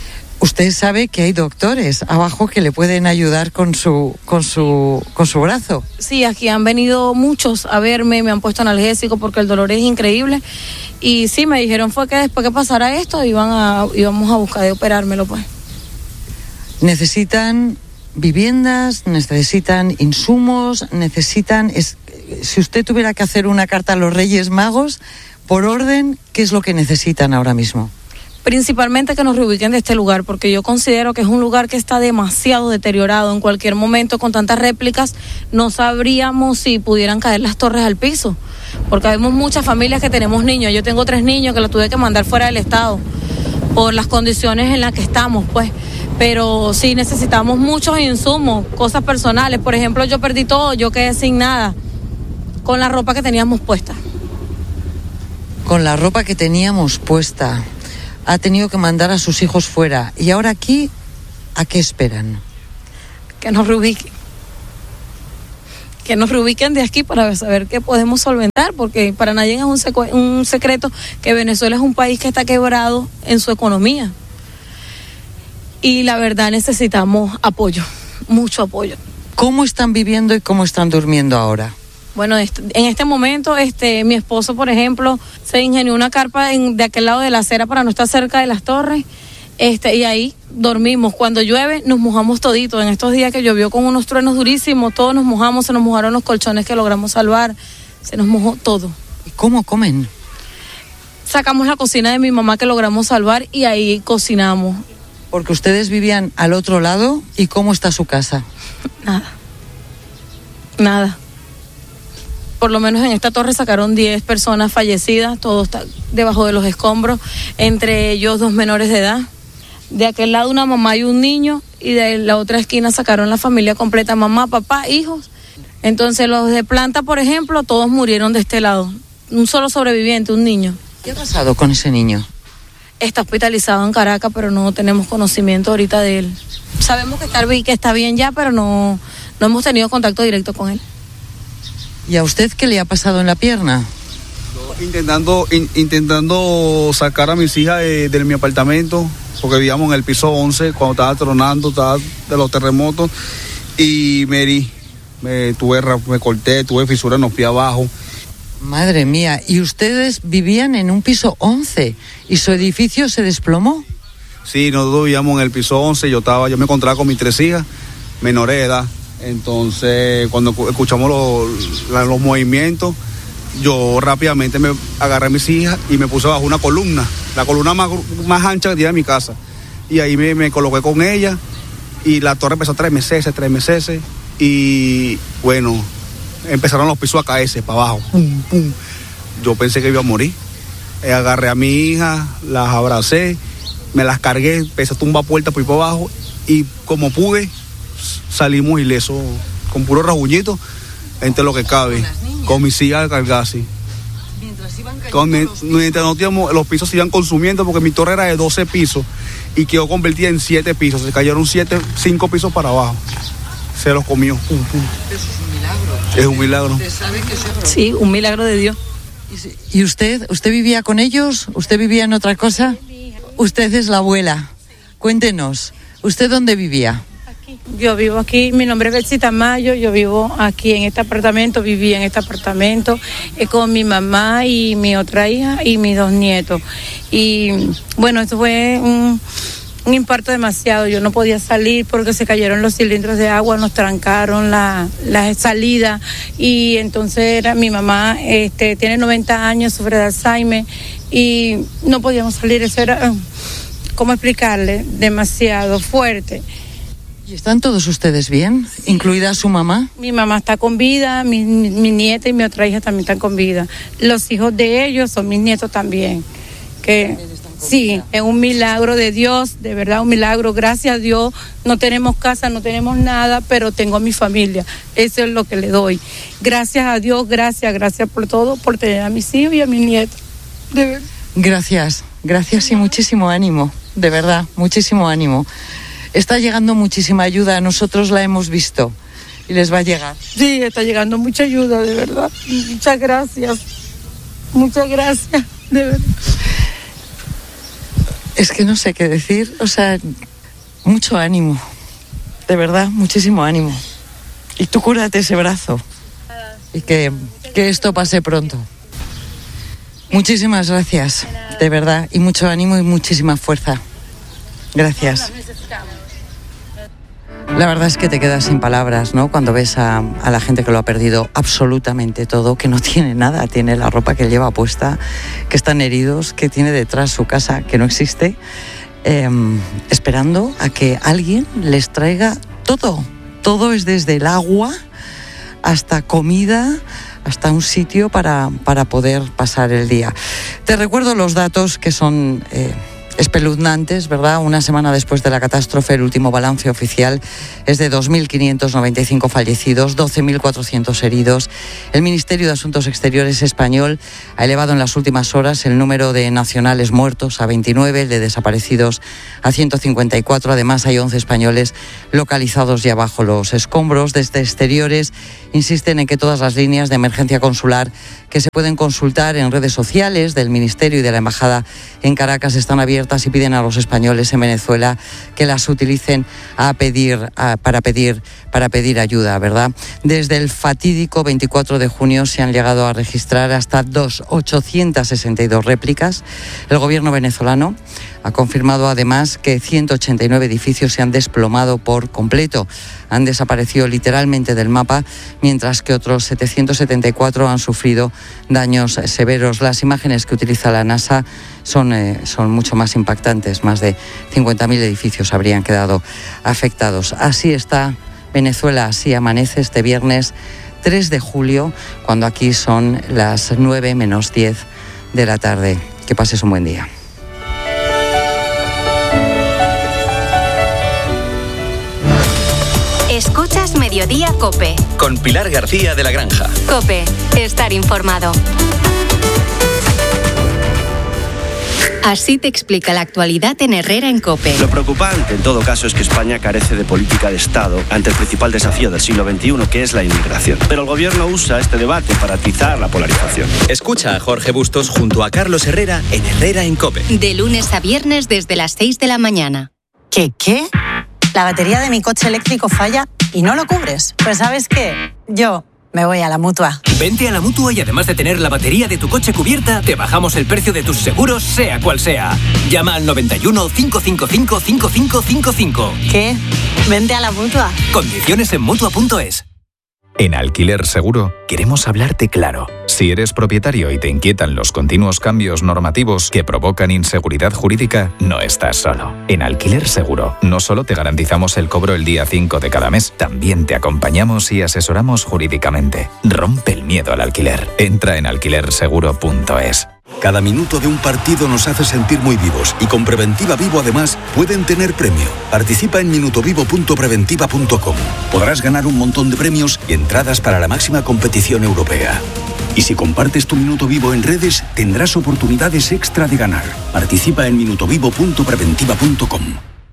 Usted sabe que hay doctores abajo que le pueden ayudar con su con su con su brazo. Sí, aquí han venido muchos a verme, me han puesto analgésico porque el dolor es increíble, y sí, me dijeron fue que después que pasara esto iban a íbamos a buscar de operármelo, pues. Necesitan viviendas, necesitan insumos, necesitan... Es, si usted tuviera que hacer una carta a los Reyes Magos, por orden, ¿qué es lo que necesitan ahora mismo? Principalmente que nos reubiquen de este lugar, porque yo considero que es un lugar que está demasiado deteriorado. En cualquier momento, con tantas réplicas, no sabríamos si pudieran caer las torres al piso, porque vemos muchas familias que tenemos niños. Yo tengo tres niños que los tuve que mandar fuera del estado por las condiciones en las que estamos, pues. pero sí necesitamos muchos insumos, cosas personales. Por ejemplo, yo perdí todo, yo quedé sin nada, con la ropa que teníamos puesta. Con la ropa que teníamos puesta. Ha tenido que mandar a sus hijos fuera. ¿Y ahora aquí, a qué esperan? Que nos reubiquen. Que nos reubiquen de aquí para saber qué podemos solventar, porque para nadie es un, secu- un secreto que Venezuela es un país que está quebrado en su economía. Y la verdad necesitamos apoyo, mucho apoyo. ¿Cómo están viviendo y cómo están durmiendo ahora? Bueno, en este momento, este, mi esposo, por ejemplo, se ingenió una carpa en, de aquel lado de la acera para no estar cerca de las torres, este, y ahí dormimos. Cuando llueve, nos mojamos toditos. En estos días que llovió con unos truenos durísimos, todos nos mojamos, se nos mojaron los colchones que logramos salvar, se nos mojó todo. ¿Y cómo comen? Sacamos la cocina de mi mamá que logramos salvar y ahí cocinamos. Porque ustedes vivían al otro lado, ¿y cómo está su casa? Nada. Nada. Por lo menos en esta torre sacaron diez personas fallecidas, todo está debajo de los escombros, entre ellos dos menores de edad. De aquel lado una mamá y un niño, y de la otra esquina sacaron la familia completa, mamá, papá, hijos. Entonces los de planta, por ejemplo, todos murieron de este lado. Un solo sobreviviente, un niño. ¿Qué ha pasado con ese niño? Está hospitalizado en Caracas, pero no tenemos conocimiento ahorita de él. Sabemos que está, que está bien ya, pero no, no hemos tenido contacto directo con él. ¿Y a usted qué le ha pasado en la pierna? Intentando, in, intentando sacar a mis hijas de, de mi apartamento, porque vivíamos en el piso once cuando estaba tronando, estaba de los terremotos, y me herí, me, tuve, me corté, tuve fisura en los pies abajo. Madre mía, ¿y ustedes vivían en un piso once y su edificio se desplomó? Sí, nosotros vivíamos en el piso once, yo estaba, yo me encontraba con mis tres hijas, menores de edad. Entonces, cuando escuchamos los, los movimientos, yo rápidamente me agarré a mis hijas y me puse bajo una columna, la columna más, más ancha que tiene mi casa. Y ahí me, me coloqué con ella y la torre empezó a estremecerse, estremecerse. Y bueno, empezaron los pisos a caerse para abajo. Pum, pum. Yo pensé que iba a morir. Eh, agarré a mi hija, las abracé, me las cargué, empecé a tumbar puertas por ahí para abajo y como pude, salimos ilesos, con puro rasguñito, entre lo que cabe, con mis hijas cargadas así. Mientras iban cayendo los, mientras no teníamos, los pisos se iban consumiendo, porque mi torre era de doce pisos y quedó convertida en siete pisos, se cayeron siete, cinco pisos para abajo, se los comió. Pum, pum. Eso es un milagro. Es un milagro. ¿Usted sabe que se... Sí, un milagro de Dios. ¿Y usted? ¿Usted vivía con ellos? ¿Usted vivía en otra cosa? Usted es la abuela. Cuéntenos, ¿usted dónde vivía? Yo vivo aquí, mi nombre es Betsy Tamayo, yo vivo aquí en este apartamento, viví en este apartamento eh, con mi mamá y mi otra hija y mis dos nietos. Y bueno, esto fue un, un impacto demasiado, yo no podía salir porque se cayeron los cilindros de agua, nos trancaron la, la salida, y entonces era, mi mamá este, tiene noventa años, sufre de Alzheimer y no podíamos salir, eso era, ¿cómo explicarle? Demasiado fuerte. ¿Y están todos ustedes bien? Sí. ¿Incluida su mamá? Mi mamá está con vida, mi, mi, mi nieta y mi otra hija también están con vida. Los hijos de ellos son mis nietos también. Que sí, es un milagro de Dios, de verdad un milagro. Gracias a Dios, no tenemos casa, no tenemos nada, pero tengo a mi familia. Eso es lo que le doy. Gracias a Dios, gracias, gracias por todo, por tener a mis hijos y a mis nietos. De verdad. Gracias, gracias y muchísimo ánimo, de verdad, muchísimo ánimo. Está llegando muchísima ayuda, nosotros la hemos visto y les va a llegar. Sí, está llegando mucha ayuda, de verdad. Muchas gracias. Muchas gracias, de verdad. Es que no sé qué decir, o sea, mucho ánimo, de verdad, muchísimo ánimo. Y tú cúrate ese brazo y que, que esto pase pronto. Muchísimas gracias, de verdad, y mucho ánimo y muchísima fuerza. Gracias. La verdad es que te quedas sin palabras, ¿no? Cuando ves a, a la gente que lo ha perdido absolutamente todo, que no tiene nada, tiene la ropa que lleva puesta, que están heridos, que tiene detrás su casa que no existe, eh, esperando a que alguien les traiga todo. Todo es desde el agua hasta comida, hasta un sitio para, para poder pasar el día. Te recuerdo los datos que son... Eh, espeluznantes, ¿verdad? Una semana después de la catástrofe, el último balance oficial es de dos mil quinientos noventa y cinco fallecidos, doce mil cuatrocientos heridos. El Ministerio de Asuntos Exteriores español ha elevado en las últimas horas el número de nacionales muertos a veintinueve, el de desaparecidos a ciento cincuenta y cuatro. Además, hay once españoles localizados ya bajo los escombros. Desde Exteriores insisten en que todas las líneas de emergencia consular que se pueden consultar en redes sociales del Ministerio y de la Embajada en Caracas están abiertas y piden a los españoles en Venezuela que las utilicen a pedir, a, para pedir, para pedir ayuda, ¿verdad? Desde el fatídico veinticuatro de junio se han llegado a registrar hasta dos, ochocientas sesenta y dos réplicas. El gobierno venezolano ha confirmado además que ciento ochenta y nueve edificios se han desplomado por completo. Han desaparecido literalmente del mapa, mientras que otros setecientos setenta y cuatro han sufrido daños severos. Las imágenes que utiliza la NASA son, eh, son mucho más impactantes. Más de cincuenta mil edificios habrían quedado afectados. Así está Venezuela, así amanece este viernes tres de julio, cuando aquí son las nueve menos diez de la tarde. Que pases un buen día. Escuchas Mediodía COPE. Con Pilar García de la Granja. COPE, estar informado. Así te explica la actualidad en Herrera en COPE. Lo preocupante, en todo caso, es que España carece de política de Estado ante el principal desafío del siglo veintiuno, que es la inmigración. Pero el gobierno usa este debate para atizar la polarización. Escucha a Jorge Bustos junto a Carlos Herrera en Herrera en COPE. De lunes a viernes desde las seis de la mañana. ¿Qué, qué? La batería de mi coche eléctrico falla y no lo cubres. Pues ¿sabes qué? Yo me voy a la Mutua. Vente a la Mutua y además de tener la batería de tu coche cubierta, te bajamos el precio de tus seguros, sea cual sea. Llama al noventa y uno, cinco cinco cinco, cinco cinco cinco cinco. ¿Qué? Vente a la Mutua. Condiciones en Mutua punto es. En Alquiler Seguro queremos hablarte claro. Si eres propietario y te inquietan los continuos cambios normativos que provocan inseguridad jurídica, no estás solo. En Alquiler Seguro no solo te garantizamos el cobro el día cinco de cada mes, también te acompañamos y asesoramos jurídicamente. Rompe el miedo al alquiler. Entra en alquiler seguro punto es. Cada minuto de un partido nos hace sentir muy vivos y con Preventiva Vivo además pueden tener premio. Participa en minutovivo punto preventiva punto com. Podrás ganar un montón de premios y entradas para la máxima competición europea. Y si compartes tu minuto vivo en redes, tendrás oportunidades extra de ganar. Participa en minutovivo punto preventiva punto com.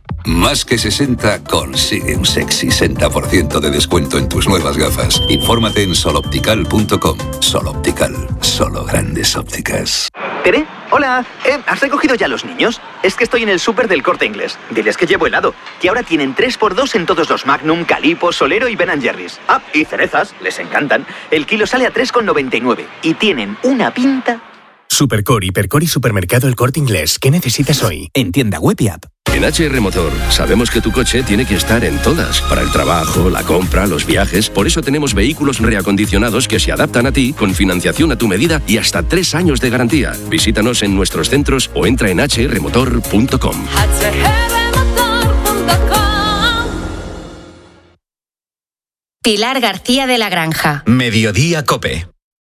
Más que sesenta consigue un sexy sesenta por ciento de descuento en tus nuevas gafas. Infórmate en soloptical punto com. Soloptical, solo grandes ópticas. ¿Tere? Hola. Eh, ¿Has recogido ya los niños? Es que estoy en el súper del Corte Inglés. Diles que llevo helado. Que ahora tienen tres por dos en todos los Magnum, Calippo, Solero y Ben and Jerry's. Ah, y cerezas. Les encantan. El kilo sale a tres con noventa y nueve. Y tienen una pinta... Supercore, Hipercore y Supermercado El Corte Inglés. ¿Qué necesitas hoy? En tienda web y app. En H R Motor sabemos que tu coche tiene que estar en todas, para el trabajo, la compra, los viajes. Por eso tenemos vehículos reacondicionados que se adaptan a ti, con financiación a tu medida y hasta tres años de garantía. Visítanos en nuestros centros o entra en h r motor punto com. Pilar García de la Granja. Mediodía COPE.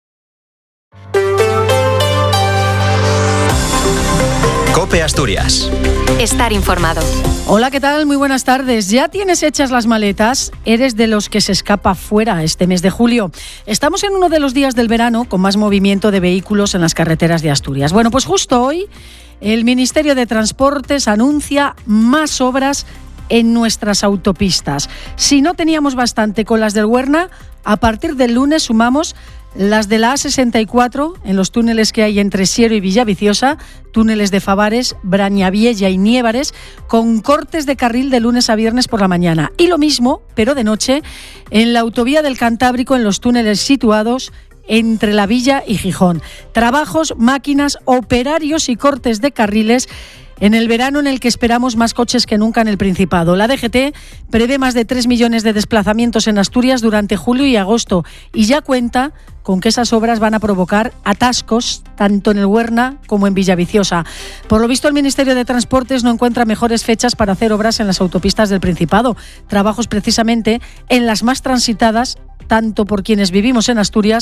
COPE Asturias. Estar informado. Hola, ¿qué tal? Muy buenas tardes. ¿Ya tienes hechas las maletas? ¿Eres de los que se escapa fuera este mes de julio? Estamos en uno de los días del verano con más movimiento de vehículos en las carreteras de Asturias. Bueno, pues justo hoy el Ministerio de Transportes anuncia más obras en nuestras autopistas. Si no teníamos bastante con las del Huerna, a partir del lunes sumamos las de la A sesenta y cuatro en los túneles que hay entre Siero y Villaviciosa, túneles de Favares, Brañaviella y Niévares, con cortes de carril de lunes a viernes por la mañana. Y lo mismo, pero de noche, en la autovía del Cantábrico en los túneles situados entre La Villa y Gijón. Trabajos, máquinas, operarios y cortes de carriles en el verano en el que esperamos más coches que nunca en el Principado. La D G T prevé más de tres millones de desplazamientos en Asturias durante julio y agosto y ya cuenta con que esas obras van a provocar atascos tanto en el Huerna como en Villaviciosa. Por lo visto, el Ministerio de Transportes no encuentra mejores fechas para hacer obras en las autopistas del Principado. Trabajos precisamente en las más transitadas tanto por quienes vivimos en Asturias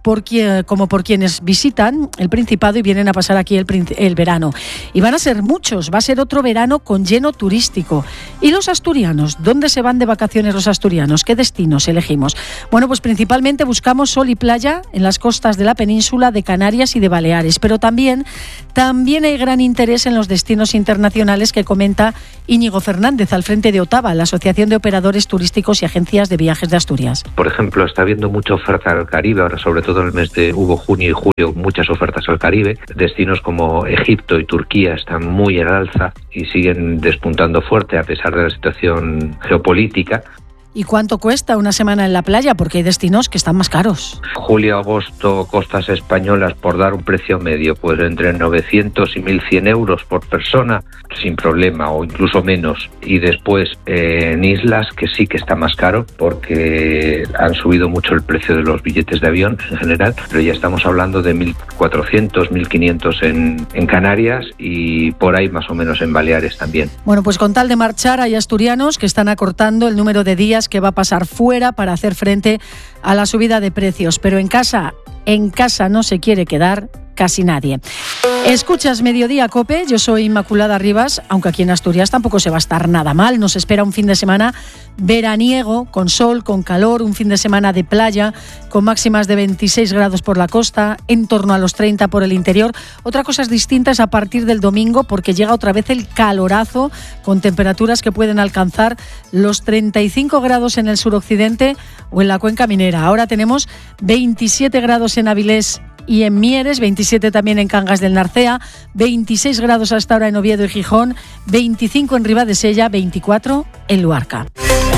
por quien, como por quienes visitan el Principado y vienen a pasar aquí el, el verano. Y van a ser muchos, va a ser otro verano con lleno turístico. ¿Y los asturianos? ¿Dónde se van de vacaciones los asturianos? ¿Qué destinos elegimos? Bueno, pues principalmente buscamos sol y playa en las costas de la península, de Canarias y de Baleares, pero también, también hay gran interés en los destinos internacionales que comenta Íñigo Fernández al frente de OTAVA, la Asociación de Operadores Turísticos y Agencias de Viajes de Asturias. Por ejemplo, está habiendo mucha oferta al Caribe, ahora sobre todo en el mes de hubo junio y julio, muchas ofertas al Caribe. Destinos como Egipto y Turquía están muy en alza y siguen despuntando fuerte a pesar de la situación geopolítica. ¿Y cuánto cuesta una semana en la playa? Porque hay destinos que están más caros. Julio, agosto, costas españolas, por dar un precio medio, pues entre novecientos y mil cien euros por persona, sin problema, o incluso menos. Y después eh, en islas, que sí que está más caro, porque han subido mucho el precio de los billetes de avión en general, pero ya estamos hablando de mil cuatrocientos, mil quinientos en, en Canarias y por ahí más o menos en Baleares también. Bueno, pues con tal de marchar, hay asturianos que están acortando el número de días que va a pasar fuera para hacer frente a la subida de precios, pero en casa, en casa no se quiere quedar casi nadie. Escuchas Mediodía Cope, yo soy Inmaculada Rivas, aunque aquí en Asturias tampoco se va a estar nada mal. Nos espera un fin de semana veraniego, con sol, con calor, un fin de semana de playa, con máximas de veintiséis grados por la costa, en torno a los treinta por el interior. Otra cosa es distinta es a partir del domingo, porque llega otra vez el calorazo, con temperaturas que pueden alcanzar los treinta y cinco grados en el suroccidente o en la cuenca minera. Ahora tenemos veintisiete grados en Avilés y en Mieres, veintisiete también en Cangas del Narcea, veintiséis grados hasta ahora en Oviedo y Gijón, veinticinco en Ribadesella, veinticuatro en Luarca.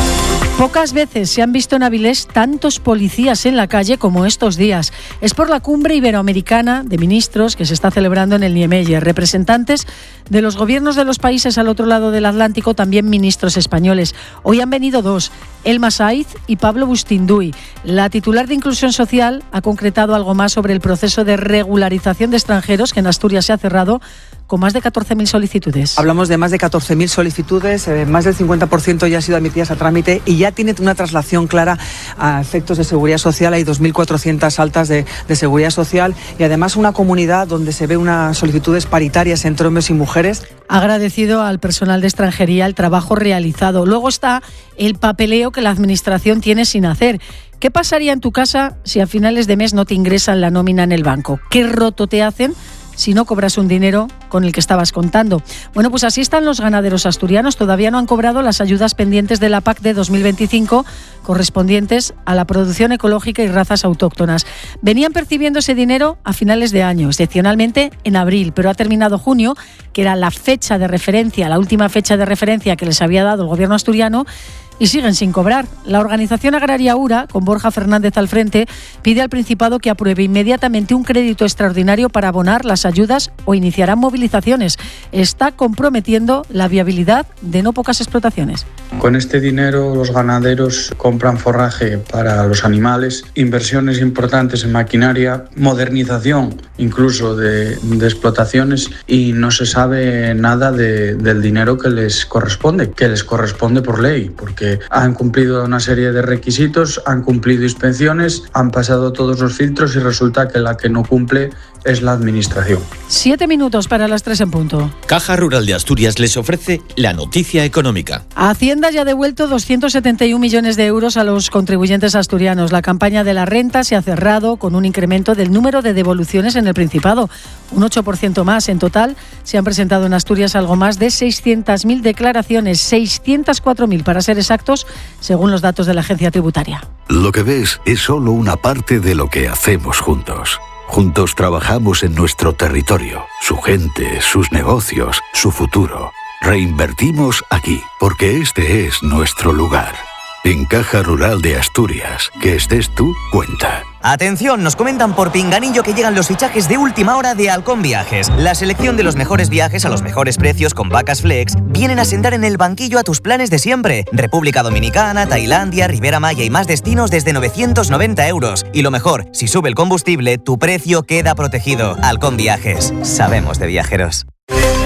Pocas veces se han visto en Avilés tantos policías en la calle como estos días. Es por la cumbre iberoamericana de ministros que se está celebrando en el Niemeyer. Representantes de los gobiernos de los países al otro lado del Atlántico, también ministros españoles. Hoy han venido dos, Elma Saiz y Pablo Bustinduy. La titular de Inclusión Social ha concretado algo más sobre el proceso de regularización de extranjeros que en Asturias se ha cerrado con más de catorce mil solicitudes. Hablamos de más de catorce mil solicitudes, eh, más del cincuenta por ciento ya han sido admitidas a trámite y ya tiene una traslación clara a efectos de seguridad social. Hay dos mil cuatrocientas altas de, de seguridad social y además una comunidad donde se ve unas solicitudes paritarias entre hombres y mujeres. Ha agradecido al personal de extranjería el trabajo realizado. Luego está el papeleo que la administración tiene sin hacer. ¿Qué pasaría en tu casa si a finales de mes no te ingresan la nómina en el banco? ¿Qué roto te hacen si no cobras un dinero con el que estabas contando? Bueno, pues así están los ganaderos asturianos. Todavía no han cobrado las ayudas pendientes de la P A C de dos mil veinticinco correspondientes a la producción ecológica y razas autóctonas. Venían percibiendo ese dinero a finales de año, excepcionalmente en abril, pero ha terminado junio, que era la fecha de referencia, la última fecha de referencia que les había dado el gobierno asturiano, y siguen sin cobrar. La organización agraria URA, con Borja Fernández al frente, pide al Principado que apruebe inmediatamente un crédito extraordinario para abonar las ayudas o iniciarán movilizaciones. Está comprometiendo la viabilidad de no pocas explotaciones. Con este dinero los ganaderos compran forraje para los animales, inversiones importantes en maquinaria, modernización incluso de, de explotaciones, y no se sabe nada de, del dinero que les corresponde, que les corresponde por ley, porque han cumplido una serie de requisitos, han cumplido inspecciones, han pasado todos los filtros y resulta que la que no cumple es la administración. Siete minutos para las tres en punto. Caja Rural de Asturias les ofrece la noticia económica. Hacienda ya ha devuelto doscientos setenta y un millones de euros a los contribuyentes asturianos. La campaña de la renta se ha cerrado con un incremento del número de devoluciones en el Principado, un ocho por ciento más. En total se han presentado en Asturias algo más de seiscientas mil declaraciones, seiscientas cuatro mil para ser exactos, según los datos de la Agencia Tributaria. Lo que ves es solo una parte de lo que hacemos juntos. Juntos trabajamos en nuestro territorio, su gente, sus negocios, su futuro. Reinvertimos aquí, porque este es nuestro lugar. En Caja Rural de Asturias, que estés tú, cuenta. Atención, nos comentan por Pinganillo que llegan los fichajes de última hora de Halcón Viajes. La selección de los mejores viajes a los mejores precios con vacas flex vienen a sentar en el banquillo a tus planes de siempre. República Dominicana, Tailandia, Ribera Maya y más destinos desde novecientos noventa euros. Y lo mejor, si sube el combustible, tu precio queda protegido. Halcón Viajes, sabemos de viajeros.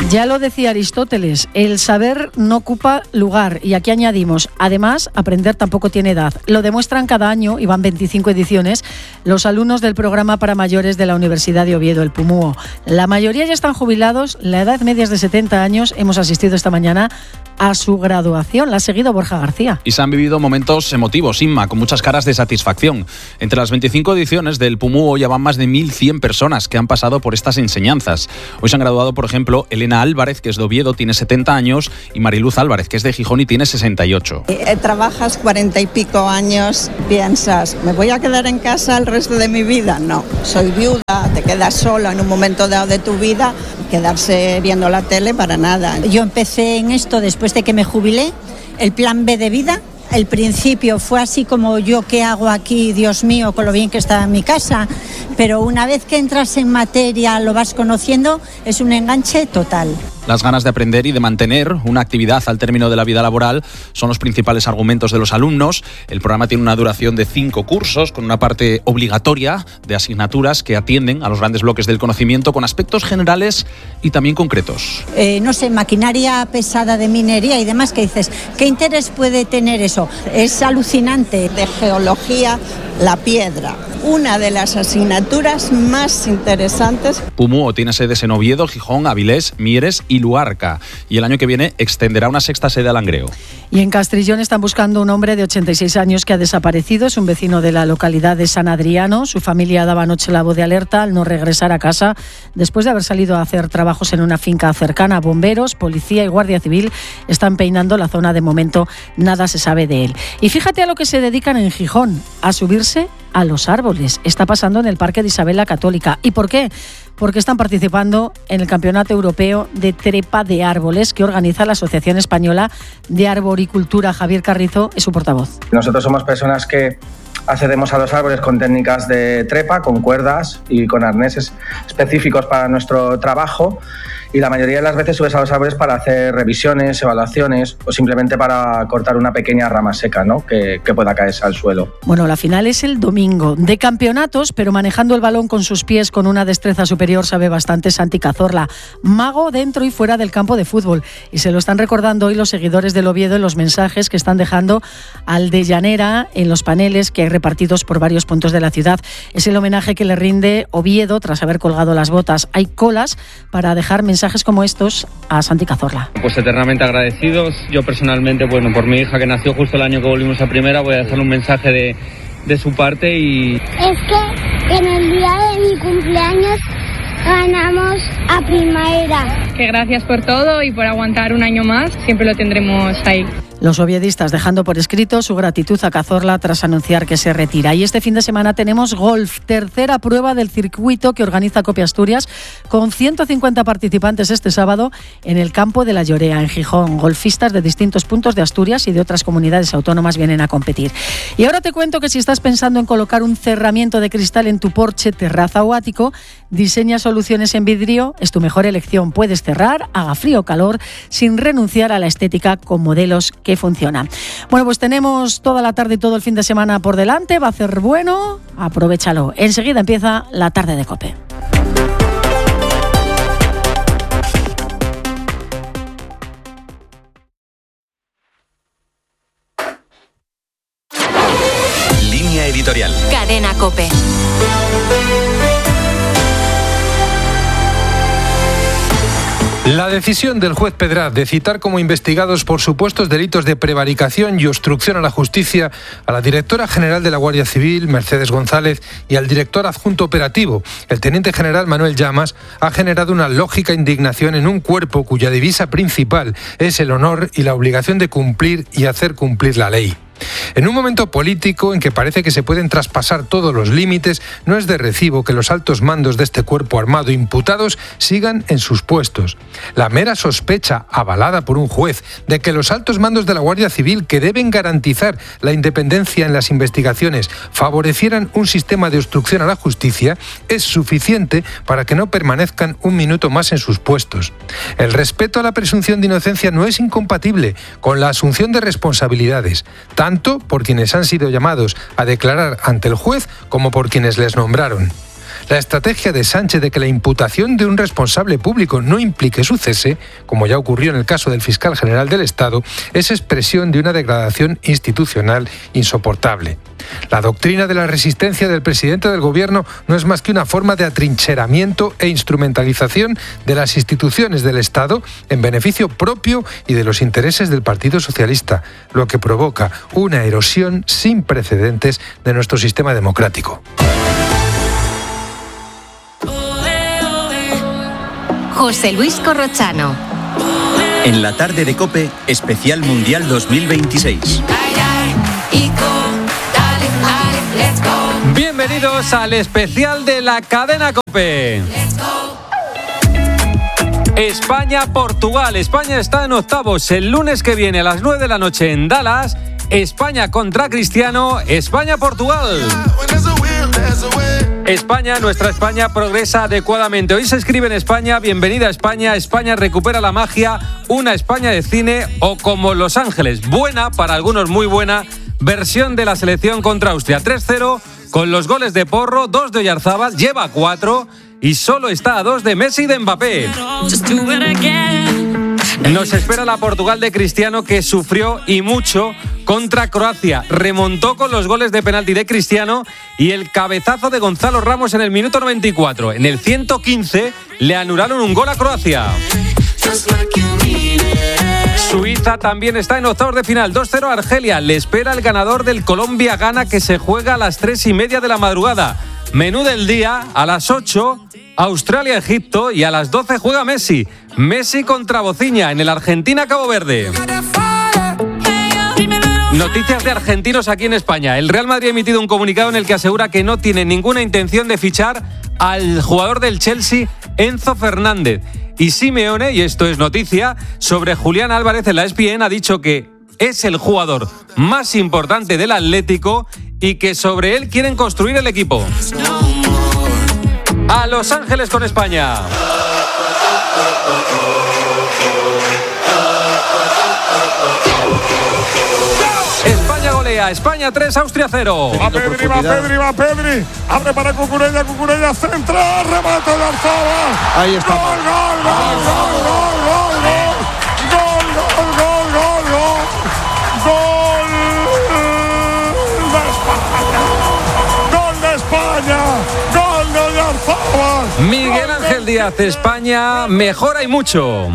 Ya lo decía Aristóteles, el saber no ocupa lugar, y aquí añadimos, además, aprender tampoco tiene edad. Lo demuestran cada año, y van veinticinco ediciones, los alumnos del programa para mayores de la Universidad de Oviedo, el PUMUO. La mayoría ya están jubilados, la edad media es de setenta años, hemos asistido esta mañana a su graduación. La ha seguido Borja García. Y se han vivido momentos emotivos, Inma, con muchas caras de satisfacción. Entre las veinticinco ediciones del PUMUO ya van más de mil cien personas que han pasado por estas enseñanzas. Hoy se han graduado, por ejemplo, Elena Álvarez, que es de Oviedo, tiene setenta años, y Mariluz Álvarez, que es de Gijón y tiene sesenta y ocho. Eh, trabajas cuarenta y pico años, piensas, ¿me voy a quedar en casa el resto de mi vida? No, soy viuda, te quedas sola en un momento dado de tu vida, quedarse viendo la tele para nada. Yo empecé en esto después de que me jubilé, el plan B de vida. El principio fue así como yo, ¿qué hago aquí? Dios mío, con lo bien que estaba en mi casa. Pero una vez que entras en materia, lo vas conociendo, es un enganche total. Las ganas de aprender y de mantener una actividad al término de la vida laboral son los principales argumentos de los alumnos. El programa tiene una duración de cinco cursos, con una parte obligatoria de asignaturas que atienden a los grandes bloques del conocimiento con aspectos generales y también concretos. Eh, no sé, maquinaria pesada de minería y demás, que dices, ¿qué interés puede tener eso? Es alucinante. De geología, la piedra, una de las asignaturas más interesantes. PUMUO tiene sedes en Oviedo, Gijón, Avilés, Mieres y Luarca, y el año que viene extenderá una sexta sede a Langreo. Y en Castrillón están buscando un hombre de ochenta y seis años que ha desaparecido. Es un vecino de la localidad de San Adriano. Su familia daba anoche la voz de alerta al no regresar a casa después de haber salido a hacer trabajos en una finca cercana. Bomberos, policía y guardia civil están peinando la zona. De momento nada se sabe de él. Y fíjate a lo que se dedican en Gijón, a subirse a los árboles. Está pasando en el Parque de Isabel la Católica. ¿Y por qué? Porque están participando en el Campeonato Europeo de Trepa de Árboles que organiza la Asociación Española de Arboricultura. Javier Carrizo es su portavoz. Nosotros somos personas que accedemos a los árboles con técnicas de trepa, con cuerdas y con arneses específicos para nuestro trabajo, y la mayoría de las veces subes a los árboles para hacer revisiones, evaluaciones o simplemente para cortar una pequeña rama seca, ¿no? que, que pueda caerse al suelo. Bueno, la final es el domingo. De campeonatos, pero manejando el balón con sus pies con una destreza superior, sabe bastante Santi Cazorla. Mago dentro y fuera del campo de fútbol. Y se lo están recordando hoy los seguidores del Oviedo en los mensajes que están dejando al de Llanera en los paneles que hay repartidos por varios puntos de la ciudad. Es el homenaje que le rinde Oviedo tras haber colgado las botas. Hay colas para dejar mensajes como estos a Santi Cazorla. Pues eternamente agradecidos. Yo personalmente, bueno, por mi hija que nació justo el año que volvimos a primera, voy a dejar un mensaje de, de su parte y... Es que en el día de mi cumpleaños ganamos a primera. Que gracias por todo y por aguantar un año más. Siempre lo tendremos ahí. Los oviedistas dejando por escrito su gratitud a Cazorla tras anunciar que se retira. Y este fin de semana tenemos golf, tercera prueba del circuito que organiza Cope Asturias, con ciento cincuenta participantes este sábado en el campo de la Llorea, en Gijón. Golfistas de distintos puntos de Asturias y de otras comunidades autónomas vienen a competir. Y ahora te cuento que si estás pensando en colocar un cerramiento de cristal en tu porche, terraza o ático, Diseña Soluciones en Vidrio es tu mejor elección. Puedes cerrar, haga frío o calor, sin renunciar a la estética, con modelos que funcionan. Bueno, pues tenemos toda la tarde y todo el fin de semana por delante. Va a ser bueno, aprovéchalo. Enseguida empieza la tarde de COPE. Línea editorial. Cadena COPE. La decisión del juez Pedraz de citar como investigados por supuestos delitos de prevaricación y obstrucción a la justicia a la directora general de la Guardia Civil, Mercedes González, y al director adjunto operativo, el teniente general Manuel Llamas, ha generado una lógica indignación en un cuerpo cuya divisa principal es el honor y la obligación de cumplir y hacer cumplir la ley. En un momento político en que parece que se pueden traspasar todos los límites, no es de recibo que los altos mandos de este cuerpo armado imputados sigan en sus puestos. La mera sospecha, avalada por un juez, de que los altos mandos de la Guardia Civil, que deben garantizar la independencia en las investigaciones, favorecieran un sistema de obstrucción a la justicia, es suficiente para que no permanezcan un minuto más en sus puestos. El respeto a la presunción de inocencia no es incompatible con la asunción de responsabilidades, tanto por quienes han sido llamados a declarar ante el juez como por quienes les nombraron. La estrategia de Sánchez de que la imputación de un responsable público no implique su cese, como ya ocurrió en el caso del fiscal general del Estado, es expresión de una degradación institucional insoportable. La doctrina de la resistencia del presidente del Gobierno no es más que una forma de atrincheramiento e instrumentalización de las instituciones del Estado en beneficio propio y de los intereses del Partido Socialista, lo que provoca una erosión sin precedentes de nuestro sistema democrático. José Luis Corrochano. En la tarde de COPE, especial Mundial dos mil veintiséis. Bienvenidos al especial de la cadena COPE. España-Portugal. España está en octavos. El lunes que viene a las nueve de la noche en Dallas. España contra Cristiano. España-Portugal. España, nuestra España, progresa adecuadamente. Hoy se escribe en España, bienvenida a España, España recupera la magia, una España de cine o como Los Ángeles, buena, para algunos muy buena, versión de la selección contra Austria. tres cero con los goles de Porro, dos de Oyarzábal, lleva cuatro y solo está a dos de Messi y de Mbappé. Nos espera la Portugal de Cristiano, que sufrió y mucho contra Croacia. Remontó con los goles de penalti de Cristiano y el cabezazo de Gonzalo Ramos en el minuto noventa y cuatro. En el ciento quince le anularon un gol a Croacia. Suiza también está en octavos de final. dos cero a Argelia. Le espera el ganador del Colombia-Ghana, que se juega a las tres y media de la madrugada. Menú del día, a las ocho, Australia-Egipto, y a las doce juega Messi. Messi contra Bociña en el Argentina-Cabo Verde. Noticias de argentinos aquí en España. El Real Madrid ha emitido un comunicado en el que asegura que no tiene ninguna intención de fichar al jugador del Chelsea, Enzo Fernández. Y Simeone, y esto es noticia, sobre Julián Álvarez en la E S P N ha dicho que es el jugador más importante del Atlético y que sobre él quieren construir el equipo. A Los Ángeles con España. España golea, España tres, Austria cero. Va Pedri, va Pedri, va Pedri. Abre para Cucurella, Cucurella centra, remate de Arzabal. Ahí está. Gol, gol, gol, gol, gol, gol, gol. Gol, gol, gol, gol, gol. Gol de España. Gol de España. Gol de Oyarzabal. Miguel Ángel Díaz, España mejora y mucho.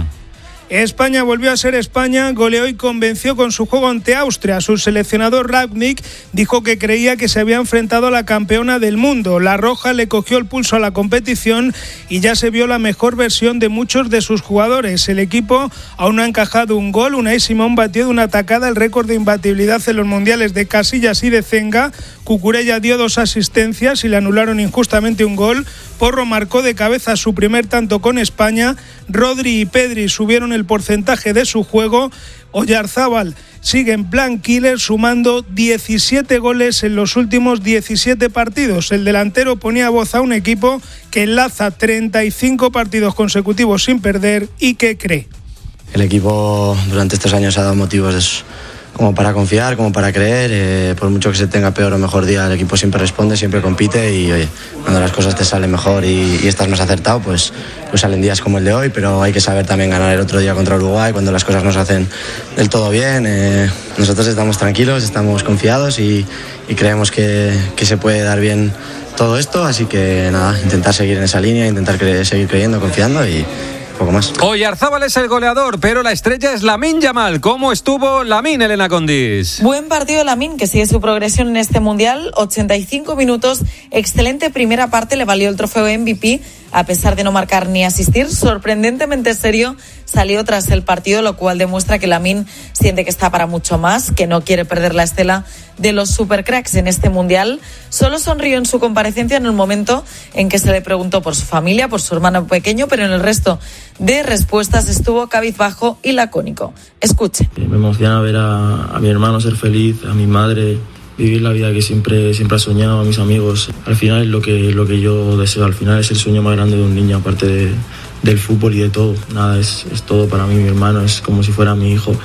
España volvió a ser España, goleó y convenció con su juego ante Austria. Su seleccionador Rangnick dijo que creía que se había enfrentado a la campeona del mundo. La roja le cogió el pulso a la competición y ya se vio la mejor versión de muchos de sus jugadores. El equipo aún no ha encajado un gol. Unai Simón batió de una tacada el récord de imbatibilidad en los mundiales de Casillas y de Zenga. Cucurella dio dos asistencias y le anularon injustamente un gol. Porro marcó de cabeza su primer tanto con España. Rodri y Pedri subieron el porcentaje de su juego. Oyarzábal sigue en plan killer, sumando diecisiete goles en los últimos diecisiete partidos. El delantero ponía voz a un equipo que enlaza treinta y cinco partidos consecutivos sin perder y que cree. El equipo durante estos años ha dado motivos de su... como para confiar, como para creer, eh, por mucho que se tenga peor o mejor día, el equipo siempre responde, siempre compite y oye, cuando las cosas te salen mejor y, y estás más acertado, pues, pues salen días como el de hoy, pero hay que saber también ganar el otro día contra Uruguay cuando las cosas no se hacen del todo bien. Eh, nosotros estamos tranquilos, estamos confiados y, y creemos que, que se puede dar bien todo esto, así que nada, intentar seguir en esa línea, intentar cre- seguir creyendo, confiando y poco más. Oyarzábal es el goleador, pero la estrella es Lamine Yamal. ¿Cómo estuvo Lamine, Elena Condis? Buen partido de Lamine, que sigue su progresión en este Mundial. ochenta y cinco minutos, excelente primera parte, le valió el trofeo M V P, a pesar de no marcar ni asistir. Sorprendentemente serio salió tras el partido, lo cual demuestra que Lamine siente que está para mucho más, que no quiere perder la estela de los supercracks en este Mundial. Solo sonrió en su comparecencia en el momento en que se le preguntó por su familia, por su hermano pequeño, pero en el resto de respuestas estuvo cabizbajo y lacónico. Escuche. Me emociona ver a, a mi hermano ser feliz, a mi madre vivir la vida que siempre, siempre ha soñado, a mis amigos. Al final es lo que, lo que yo deseo, al final es el sueño más grande de un niño, aparte de, del fútbol y de todo. Nada, es, es todo para mí, mi hermano, es como si fuera mi hijo.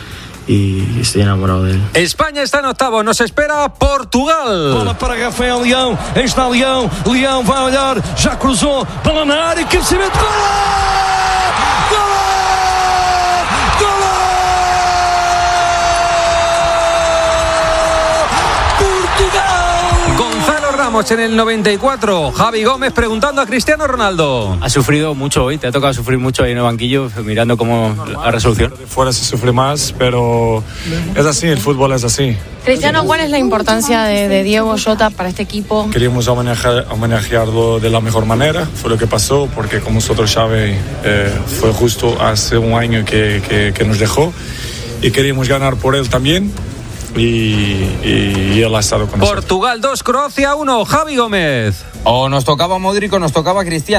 y estoy enamorado de él. España está en octavo, nos espera Portugal. Bola para Rafael Leão, está Leão, Leão vai olhar, já cruzou, bola na área, cabeceamento, gol! En el noventa y cuatro, Javi Gómez preguntando a Cristiano Ronaldo. Ha sufrido mucho hoy, te ha tocado sufrir mucho ahí en el banquillo, mirando cómo la resolución. De fuera se sufre más, pero es así, el fútbol es así. Cristiano, ¿cuál es la importancia de, de Diego Jota para este equipo? Queríamos homenajear, homenajearlo de la mejor manera, fue lo que pasó, porque como vosotros sabéis, eh, fue justo hace un año que, que, que nos dejó y queríamos ganar por él también. Y, y, y él ha estado con nosotros. Portugal dos, Croacia uno, Javi Gómez. O nos tocaba Modric o nos tocaba Cristiano.